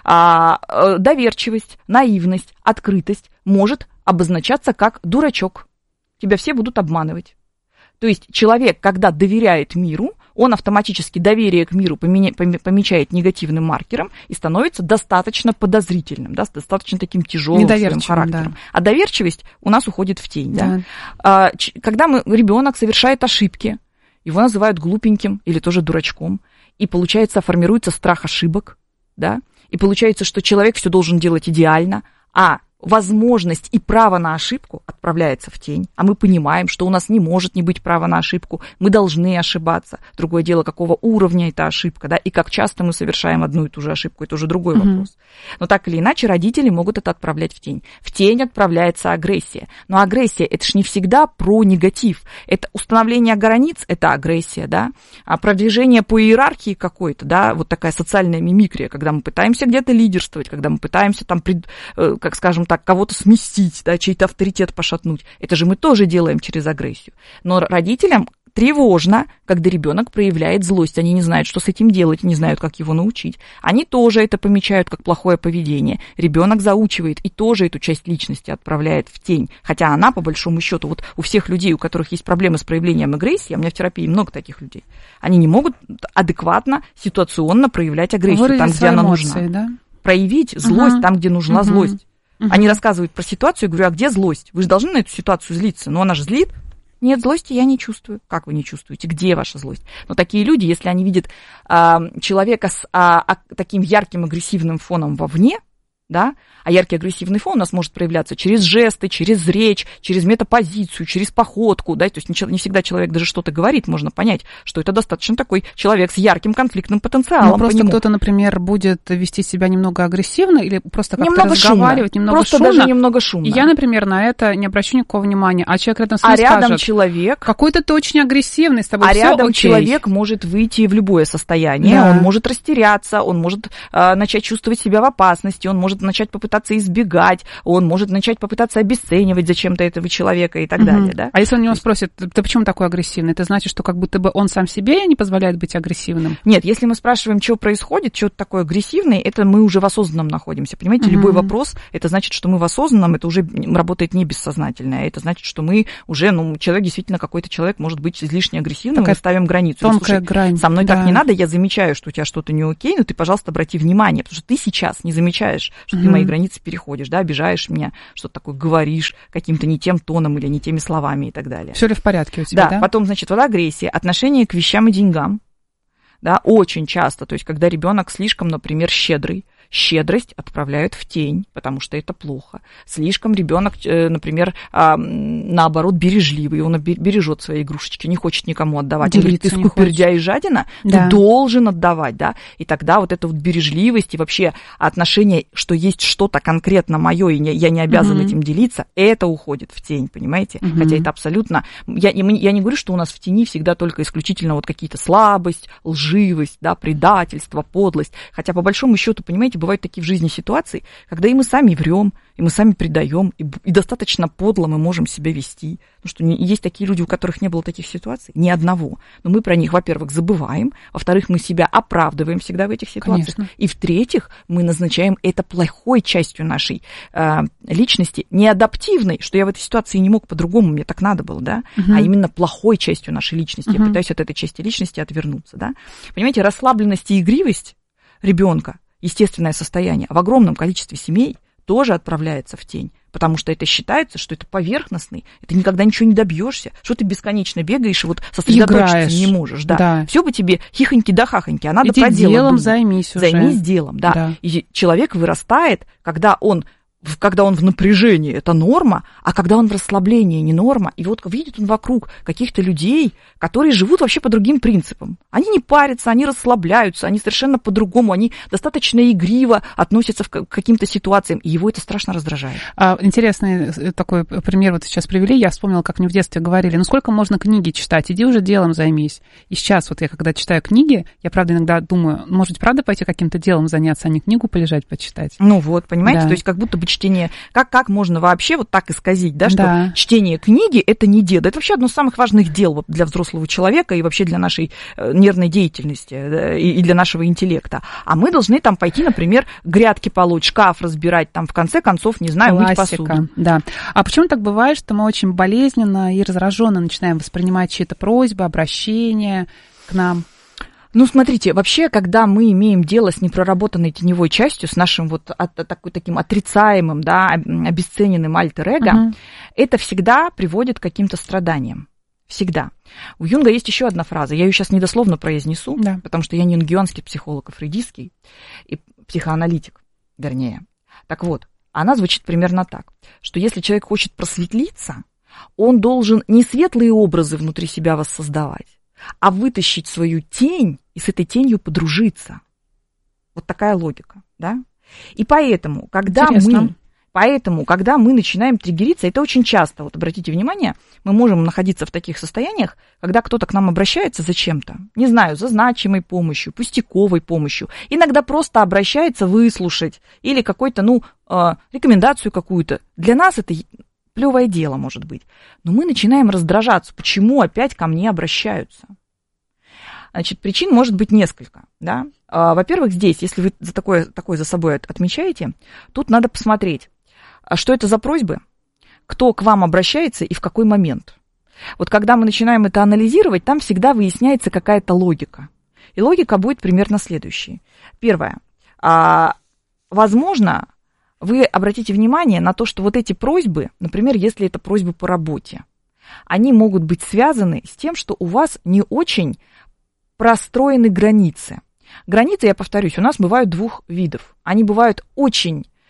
А, доверчивость, наивность, открытость может обозначаться как дурачок. Тебя все будут обманывать. То есть человек, когда доверяет миру, он автоматически доверие к миру помечает негативным маркером и становится достаточно подозрительным, да, достаточно таким тяжелым своим характером. Да. А доверчивость у нас уходит в тень. Да. Да. Когда мы, ребенок совершает ошибки, его называют глупеньким или тоже дурачком, и получается формируется страх ошибок, да, и получается, что человек все должен делать идеально, а возможность и право на ошибку отправляется в тень, а мы понимаем, что у нас не может не быть права на ошибку, мы должны ошибаться. Другое дело, какого уровня эта ошибка, да, и как часто мы совершаем одну и ту же ошибку, это уже другой uh-huh. вопрос. Но так или иначе родители могут это отправлять в тень. В тень отправляется агрессия. Но агрессия, это ж не всегда про негатив. Это установление границ, это агрессия, да, а продвижение по иерархии какой-то, да, вот такая социальная мимикрия, когда мы пытаемся где-то лидерствовать, когда мы пытаемся там, как скажем, так, кого-то сместить, да, чей-то авторитет пошатнуть. Это же мы тоже делаем через агрессию. Но родителям тревожно, когда ребенок проявляет злость. Они не знают, что с этим делать, не знают, как его научить. Они тоже это помечают как плохое поведение. Ребенок заучивает и тоже эту часть личности отправляет в тень. Хотя она, по большому счету, вот у всех людей, у которых есть проблемы с проявлением агрессии, а у меня в терапии много таких людей, они не могут адекватно, ситуационно проявлять агрессию выразить там, где она эмоции, нужна. Да? Проявить злость uh-huh. там, где нужна uh-huh. злость. Uh-huh. Они рассказывают про ситуацию, я говорю, а где злость? Вы же должны на эту ситуацию злиться. Но она же злит. Нет, злости я не чувствую. Как вы не чувствуете? Где ваша злость? Но такие люди, если они видят а, человека с а, а, таким ярким агрессивным фоном вовне, да, а яркий агрессивный фон у нас может проявляться через жесты, через речь, через метапозицию, через походку, да, то есть не, не всегда человек даже что-то говорит, можно понять, что это достаточно такой человек с ярким конфликтным потенциалом. Ну, просто кто-то, например, будет вести себя немного агрессивно или просто как-то немного разговаривать, шумно. немного просто шумно. даже немного шумно. И я, например, на это не обращу никакого внимания, а человек рядом с ним а скажет, рядом человек... какой-то ты очень агрессивный, с тобой а всё рядом окей. человек может выйти в любое состояние, Да. он может растеряться, он может э, начать чувствовать себя в опасности, он может начать попытаться избегать, он может начать попытаться обесценивать зачем-то этого человека и так Угу. далее. Да? А если он у него спросит, ты почему такой агрессивный? Это значит, что как будто бы он сам себе не позволяет быть агрессивным? Нет, если мы спрашиваем, что происходит, что такое агрессивный, это мы уже в осознанном находимся. Понимаете, Угу. любой вопрос, это значит, что мы в осознанном, это уже работает не бессознательно, это значит, что мы уже, ну, человек действительно какой-то человек может быть излишне агрессивным, такая мы ставим границу. Тонкая Слушай, грань. со мной да. так не надо, я замечаю, что у тебя что-то не окей, но ты, пожалуйста, обрати внимание, потому что ты сейчас не замечаешь, что Угу. ты мои границы переходишь, да, обижаешь меня, что-то такое говоришь каким-то не тем тоном или не теми словами и так далее. Все ли в порядке у тебя, Да, да? потом, значит, вот агрессия, отношение к вещам и деньгам, да, очень часто, то есть когда ребенок слишком, например, щедрый, щедрость отправляют в тень, потому что это плохо. Слишком ребенок, например, наоборот, бережливый, он бережет свои игрушечки, не хочет никому отдавать. Он говорит, ты скупердяй и жадина, да. ты должен отдавать, да, и тогда вот эта вот бережливость и вообще отношение, что есть что-то конкретно мое, и я не обязан угу. этим делиться, это уходит в тень, понимаете? Угу. Хотя это абсолютно... Я, я не говорю, что у нас в тени всегда только исключительно вот какие-то слабость, лживость, да, предательство, подлость, хотя по большому счету, понимаете, бывают такие в жизни ситуации, когда и мы сами врем, и мы сами предаем, и, и достаточно подло мы можем себя вести. Потому что не, есть такие люди, у которых не было таких ситуаций, ни одного. Но мы про них, во-первых, забываем, во-вторых, мы себя оправдываем всегда в этих ситуациях. Конечно. И в-третьих, мы назначаем это плохой частью нашей э, личности, не адаптивной, что я в этой ситуации не мог по-другому, мне так надо было, да, угу. а именно плохой частью нашей личности. Угу. Я пытаюсь от этой части личности отвернуться, да. Понимаете, расслабленность и игривость ребенка, естественное состояние, в огромном количестве семей тоже отправляется в тень, потому что это считается, что это поверхностный, это никогда ничего не добьешься, что ты бесконечно бегаешь и вот сосредоточиться Играешь. не можешь, да. да. Все бы тебе хихоньки да хахоньки, а надо Иди про дело делом думать. займись уже. Займись делом, да. да. И человек вырастает, когда он когда он в напряжении, это норма, а когда он в расслаблении, не норма. И вот видит он вокруг каких-то людей, которые живут вообще по другим принципам. Они не парятся, они расслабляются, они совершенно по-другому, они достаточно игриво относятся к каким-то ситуациям, и его это страшно раздражает. А, интересный такой пример вот сейчас привели. Я вспомнила, как мне в детстве говорили, ну сколько можно книги читать, иди уже делом займись. И сейчас вот я, когда читаю книги, я, правда, иногда думаю, может быть, правда пойти каким-то делом заняться, а не книгу полежать, почитать? Ну вот, понимаете, да. то есть как будто бы чтение, как, как можно вообще вот так исказить, да, что да. чтение книги – это не деда. Это вообще одно из самых важных дел для взрослого человека и вообще для нашей нервной деятельности да, и для нашего интеллекта. А мы должны там пойти, например, грядки полоть, шкаф разбирать, там, в конце концов, не знаю, Классика, мыть посуду. Да. А почему так бывает, что мы очень болезненно и раздраженно начинаем воспринимать чьи-то просьбы, обращения к нам? Ну, смотрите, вообще, когда мы имеем дело с непроработанной теневой частью, с нашим вот от, такой, таким отрицаемым, да, обесцененным альтер-эго, uh-huh. это всегда приводит к каким-то страданиям. Всегда. У Юнга есть еще одна фраза, я ее сейчас недословно произнесу, да. потому что я не юнгианский психолог, а фрейдистский, и психоаналитик, вернее. Так вот, она звучит примерно так, что если человек хочет просветлиться, он должен не светлые образы внутри себя воссоздавать, а вытащить свою тень и с этой тенью подружиться. Вот такая логика, да? И поэтому, когда Интересно. мы, поэтому, когда мы начинаем триггериться, это очень часто, вот обратите внимание, мы можем находиться в таких состояниях, когда кто-то к нам обращается за чем-то, не знаю, за значимой помощью, пустяковой помощью, иногда просто обращается выслушать или какой-то, ну, рекомендацию какую-то. Для нас это плевое дело, может быть. Но мы начинаем раздражаться. Почему опять ко мне обращаются? Значит, причин может быть несколько. Да? Во-первых, здесь, если вы за такое, такое за собой отмечаете, тут надо посмотреть, что это за просьбы, кто к вам обращается и в какой момент. Вот когда мы начинаем это анализировать, там всегда выясняется какая-то логика. И логика будет примерно следующей. Первое. Возможно, вы обратите внимание на то, что вот эти просьбы, например, если это просьбы по работе, они могут быть связаны с тем, что у вас не очень простроены границы. Границы, я повторюсь, у нас бывают двух видов. Они бывают очень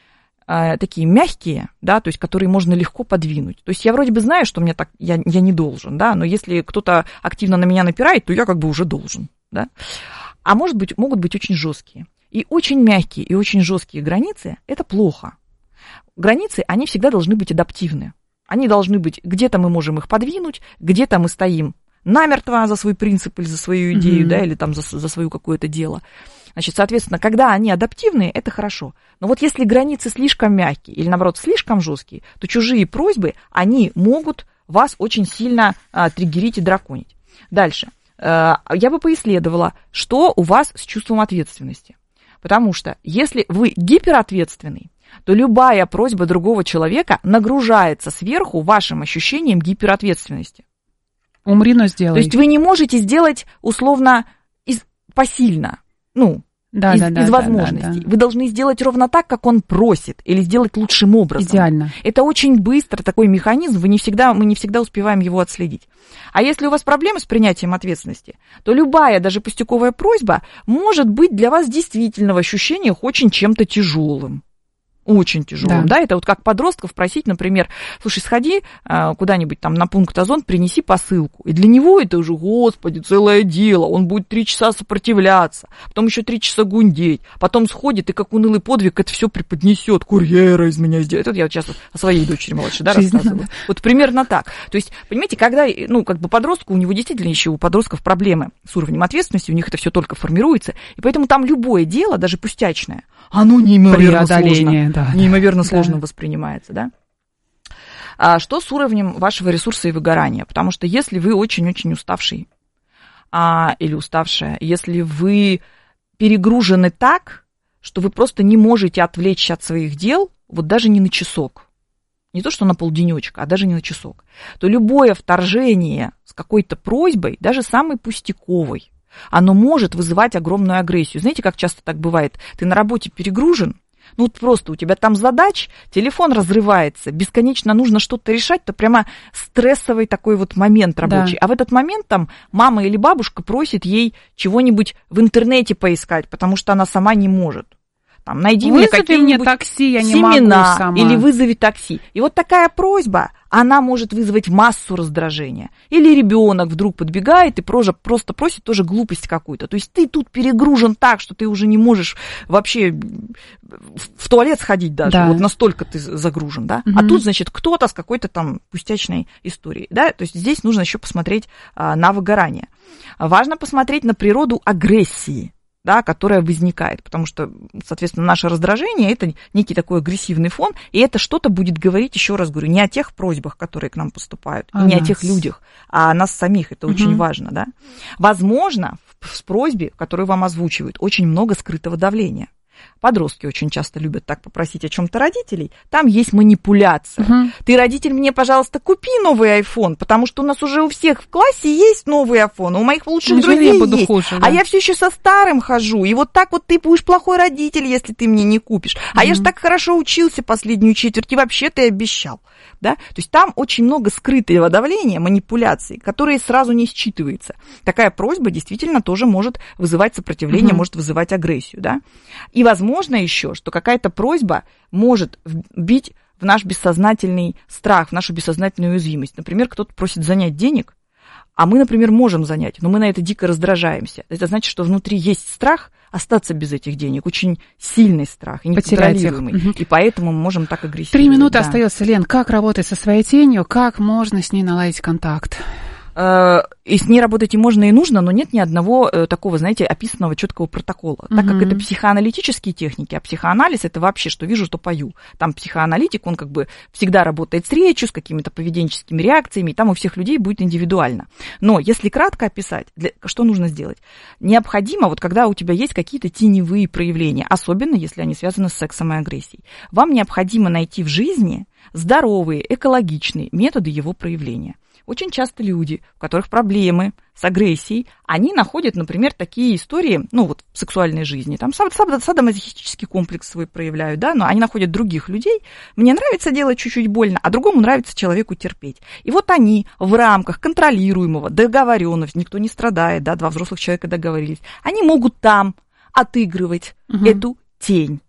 э, такие мягкие, да, то есть которые можно легко подвинуть. То есть я вроде бы знаю, что мне так, я, я не должен, да, но если кто-то активно на меня напирает, то я как бы уже должен, да. А может быть, могут быть очень жесткие. И очень мягкие, и очень жесткие границы – это плохо. Границы, они всегда должны быть адаптивны. Они должны быть, где-то мы можем их подвинуть, где-то мы стоим намертво за свой принцип или за свою идею, mm-hmm. да, или там за, за свое какое-то дело. Значит, соответственно, когда они адаптивные, это хорошо. Но вот если границы слишком мягкие или, наоборот, слишком жесткие, то чужие просьбы, они могут вас очень сильно а, триггерить и драконить. Дальше. А, я бы поисследовала, что у вас с чувством ответственности. Потому что если вы гиперответственный, то любая просьба другого человека нагружается сверху вашим ощущением гиперответственности. Умри, но сделай. То есть вы не можете сделать условно из, посильно, ну, да, из, да, да, из возможностей. Да, да, да. Вы должны сделать ровно так, как он просит, или сделать лучшим образом. Идеально. Это очень быстро такой механизм, вы не всегда, мы не всегда успеваем его отследить. А если у вас проблемы с принятием ответственности, то любая, даже пустяковая просьба может быть для вас действительно в ощущениях очень чем-то тяжелым. Очень тяжелым, да. да, это вот как подростков просить, например, слушай, сходи а, куда-нибудь там на пункт Озон, принеси посылку, и для него это уже, господи, целое дело, он будет три часа сопротивляться, потом еще три часа гундеть, потом сходит и как унылый подвиг это все преподнесет, курьера из меня сделает, это я вот сейчас о своей дочери младшей, да, рассказываю, вот примерно так, то есть, понимаете, когда, ну, как бы подростку, у него действительно еще у подростков проблемы с уровнем ответственности, у них это все только формируется, и поэтому там любое дело, даже пустячное, оно неимоверно сложно. Да. Неимоверно сложно да. воспринимается, да? А что с уровнем вашего ресурса и выгорания? Потому что если вы очень-очень уставший а, или уставшая, если вы перегружены так, что вы просто не можете отвлечься от своих дел, вот даже не на часок, не то что на полденечка, а даже не на часок, то любое вторжение с какой-то просьбой, даже самой пустяковой, оно может вызывать огромную агрессию. Знаете, как часто так бывает? Ты на работе перегружен, ну вот просто у тебя там задач, телефон разрывается, бесконечно нужно что-то решать, то прямо стрессовый такой вот момент рабочий. Да. А в этот момент там мама или бабушка просит ей чего-нибудь в интернете поискать, потому что она сама не может. Там, найди вызови мне какие-нибудь мне такси, я не семена могу сама. Или вызови такси. И вот такая просьба, она может вызвать массу раздражения. Или ребенок вдруг подбегает и просто просит тоже глупость какую-то. То есть ты тут перегружен так, что ты уже не можешь вообще в туалет сходить даже. Да. Вот настолько ты загружен, да. Угу. А тут, значит, кто-то с какой-то там пустячной историей, да. То есть здесь нужно еще посмотреть а, на выгорание. Важно посмотреть на природу агрессии, да, которая возникает, потому что, соответственно, наше раздражение – это некий такой агрессивный фон, и это что-то будет говорить, еще раз говорю, не о тех просьбах, которые к нам поступают, а не нас. О тех людях, а о нас самих, это угу. очень важно, да. Возможно, в просьбе, которую вам озвучивают, очень много скрытого давления. Подростки очень часто любят так попросить о чем-то родителей. Там есть манипуляция. Угу. Ты, родитель, мне, пожалуйста, купи новый айфон, потому что у нас уже у всех в классе есть новый айфон, у моих лучших Неужели друзей я буду есть. Хуже, да? А я все еще со старым хожу. И вот так вот ты будешь плохой родитель, если ты мне не купишь. А угу. я же так хорошо учился последнюю четверть, и вообще ты обещал. Да? То есть там очень много скрытого давления, манипуляций, которые сразу не считываются. Такая просьба действительно тоже может вызывать сопротивление, угу. может вызывать агрессию. Да? И возможно еще, что какая-то просьба может бить в наш бессознательный страх, в нашу бессознательную уязвимость. Например, кто-то просит занять денег, а мы, например, можем занять, но мы на это дико раздражаемся. Это значит, что внутри есть страх остаться без этих денег, очень сильный страх и неконтролируемый. Угу. И поэтому мы можем так агрессировать. Три минуты да. остается, Лен. Как работать со своей тенью? Как можно с ней наладить контакт? И с ней работать и можно, и нужно, но нет ни одного такого, знаете, описанного четкого протокола. Mm-hmm. Так как это психоаналитические техники, а психоанализ это вообще, что вижу, что пою. Там психоаналитик, он как бы всегда работает с речью, с какими-то поведенческими реакциями, и там у всех людей будет индивидуально. Но если кратко описать, для, что нужно сделать? Необходимо, вот когда у тебя есть какие-то теневые проявления, особенно если они связаны с сексом и агрессией, вам необходимо найти в жизни здоровые, экологичные методы его проявления. Очень часто люди, у которых проблемы с агрессией, они находят, например, такие истории, ну вот в сексуальной жизни, там садомазохистический комплекс свой проявляют, да, но они находят других людей, мне нравится делать чуть-чуть больно, а другому нравится человеку терпеть. И вот они в рамках контролируемого, договоренности, никто не страдает, да, два взрослых человека договорились, они могут там отыгрывать угу. эту тень.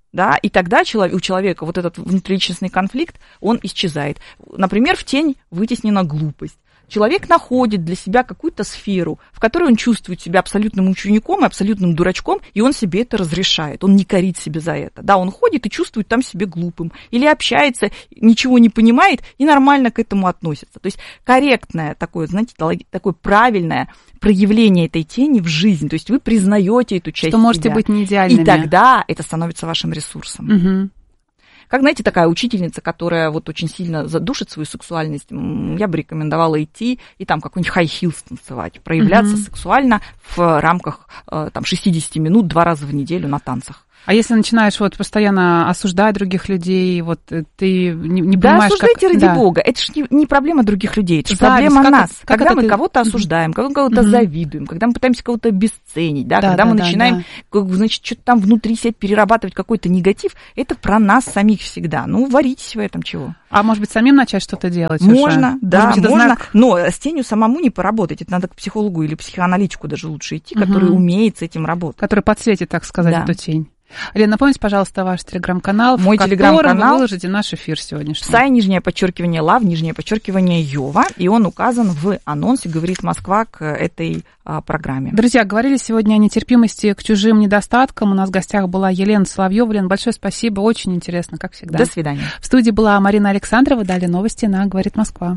Да, и тогда человек, у человека вот этот внутриличностный конфликт, он исчезает. Например, в тень вытеснена глупость. Человек находит для себя какую-то сферу, в которой он чувствует себя абсолютным учеником и абсолютным дурачком, и он себе это разрешает, он не корит себе за это. Да, он ходит и чувствует там себя глупым, или общается, ничего не понимает и нормально к этому относится. То есть корректное такое, знаете, такое правильное проявление этой тени в жизнь, то есть вы признаете эту часть себя. Что можете быть не идеальными. И тогда это становится вашим ресурсом. Угу. Как, знаете, такая учительница, которая вот очень сильно задушит свою сексуальность, я бы рекомендовала идти и там какой-нибудь хай-хилс танцевать, проявляться mm-hmm. сексуально в рамках там, шестьдесят минут два раза в неделю на танцах. А если начинаешь вот постоянно осуждать других людей, вот ты не, не да понимаешь, осуждайте как... ради да. Бога. Это же не, не проблема других людей, это же Зависть. проблема как нас. Это, как когда мы ты... кого-то осуждаем, когда мы кого-то mm-hmm. завидуем, когда мы пытаемся кого-то обесценить, да, да, когда да, мы да, начинаем, да. значит, что-то там внутри себя перерабатывать какой-то негатив, это про нас самих всегда. Ну, варитесь в этом чего. А может быть, самим начать что-то делать? Можно, уже? да, может быть, можно, знак... но с тенью самому не поработать. Это надо к психологу или психоаналитику даже лучше идти, угу. который умеет с этим работать. Который подсветит, так сказать, да. эту тень. Лена, напомните, пожалуйста, ваш телеграм-канал, Мой в телеграм-канал, котором вы выложите наш эфир сегодняшний. Псай, нижнее подчеркивание, лав, нижнее подчеркивание, Йова, и он указан в анонсе «Говорит Москва» к этой а, программе. Друзья, говорили сегодня о нетерпимости к чужим недостаткам. У нас в гостях была Елена Соловьева. Лена, большое спасибо, очень интересно, как всегда. До свидания. В студии была Марина Александрова, далее новости на «Говорит Москва».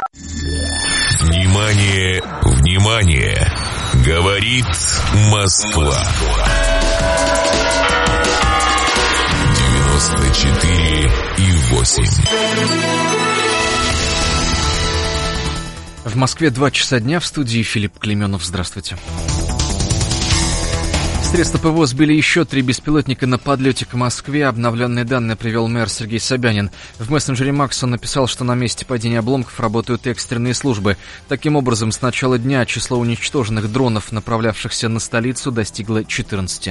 Внимание, внимание! Говорит Москва. девяносто четыре и восемь. В Москве два часа дня, в студии Филипп Клеменов. Здравствуйте. Средства ПВО сбили еще три беспилотника на подлете к Москве. Обновленные данные привел мэр Сергей Собянин. В мессенджере Макс он написал, что на месте падения обломков работают экстренные службы. Таким образом, с начала дня число уничтоженных дронов, направлявшихся на столицу, достигло четырнадцати.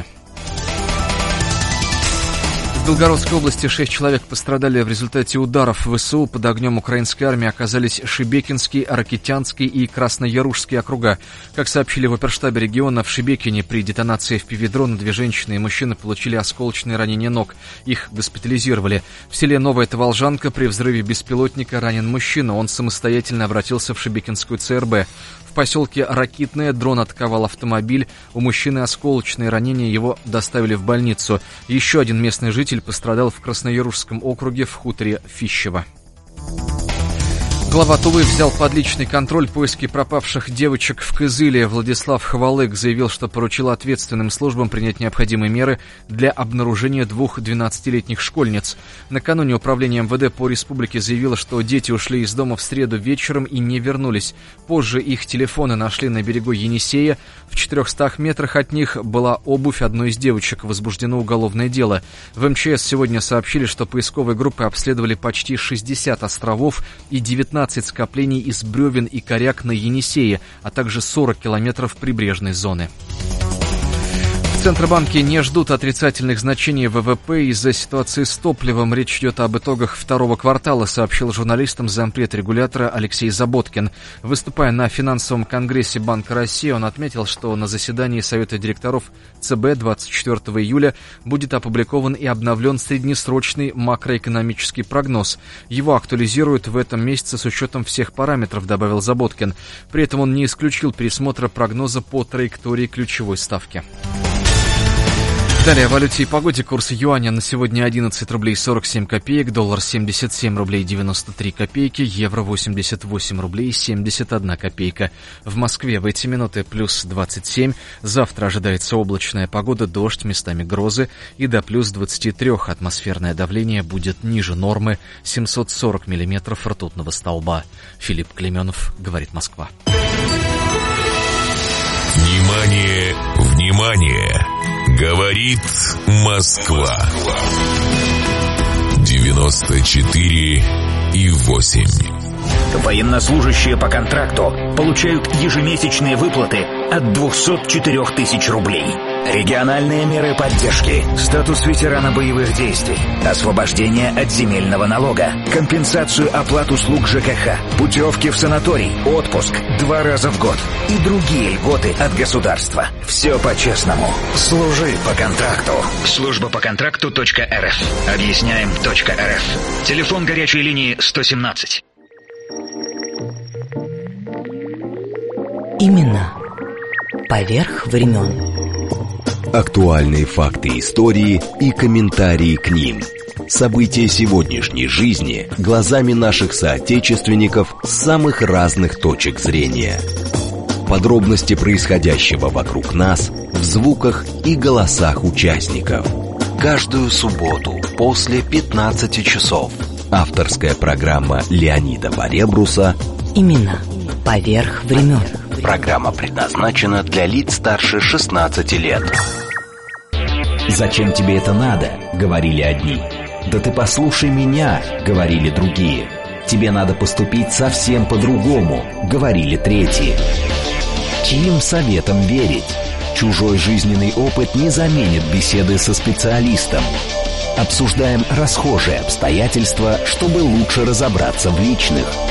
В Белгородской области шесть человек пострадали в результате ударов ВСУ. Под огнем украинской армии оказались Шебекинский, Ракитянский и Красноярушский округа. Как сообщили в оперштабе региона, в Шебекине при детонации эф пи ви-дрона две женщины и мужчина получили осколочные ранения ног. Их госпитализировали. В селе Новая Таволжанка при взрыве беспилотника ранен мужчина. Он самостоятельно обратился в Шебекинскую цэ эр бэ. В поселке Ракитное дрон атаковал автомобиль. У мужчины осколочные ранения, его доставили в больницу. Еще один местный житель пострадал в Красноярушском округе в хуторе Фищево. Глава Тувы взял под личный контроль поиски пропавших девочек в Кызыле. Владислав Хвалык заявил, что поручил ответственным службам принять необходимые меры для обнаружения двух двенадцатилетних школьниц. Накануне управление эм вэ дэ по республике заявило, что дети ушли из дома в среду вечером и не вернулись. Позже их телефоны нашли на берегу Енисея. В четырехстах метрах от них была обувь одной из девочек. Возбуждено уголовное дело. В эм че эс сегодня сообщили, что поисковые группы обследовали почти шестьдесят островов и девятнадцать скоплений из бревен и коряк на Енисее, а также сорок километров прибрежной зоны. В Центробанке не ждут отрицательных значений вэ вэ пэ из-за ситуации с топливом. Речь идет об итогах второго квартала, сообщил журналистам зампред регулятора Алексей Заботкин. Выступая на финансовом конгрессе Банка России, он отметил, что на заседании Совета директоров цэ бэ двадцать четвёртого июля будет опубликован и обновлен среднесрочный макроэкономический прогноз. Его актуализируют в этом месяце с учетом всех параметров, добавил Заботкин. При этом он не исключил пересмотра прогноза по траектории ключевой ставки. Далее о валюте и погоде. Курс юаня на сегодня одиннадцать рублей сорок семь копеек, доллар семьдесят семь рублей девяносто три копейки, евро восемьдесят восемь рублей семьдесят одна копейка. В Москве в эти минуты плюс двадцать семь. Завтра ожидается облачная погода, дождь, местами грозы, и до плюс двадцать три. Атмосферное давление будет ниже нормы, семьсот сорок миллиметров ртутного столба. Филипп Клеменов, говорит Москва. Внимание, внимание! Говорит Москва. девяносто четыре и восемь. Военнослужащие по контракту получают ежемесячные выплаты от двухсот четырёх тысяч рублей. Региональные меры поддержки. Статус ветерана боевых действий. Освобождение от земельного налога. Компенсацию оплат услуг ЖКХ. Путевки в санаторий. Отпуск. Два раза в год. И другие льготы от государства. Все по-честному. Служи по контракту. Служба по контракту .рф. Объясняем .рф. Телефон горячей линии сто семнадцать. Именно поверх времен. Актуальные факты истории и комментарии к ним. События сегодняшней жизни глазами наших соотечественников с самых разных точек зрения. Подробности происходящего вокруг нас в звуках и голосах участников. Каждую субботу после пятнадцати часов. Авторская программа Леонида Баребруса Именно поверх времен. Программа предназначена для лиц старше шестнадцати лет. «Зачем тебе это надо?» — говорили одни. «Да ты послушай меня!» — говорили другие. «Тебе надо поступить совсем по-другому!» — говорили третьи. Чьим советам верить? Чужой жизненный опыт не заменит беседы со специалистом. Обсуждаем расхожие обстоятельства, чтобы лучше разобраться в личных.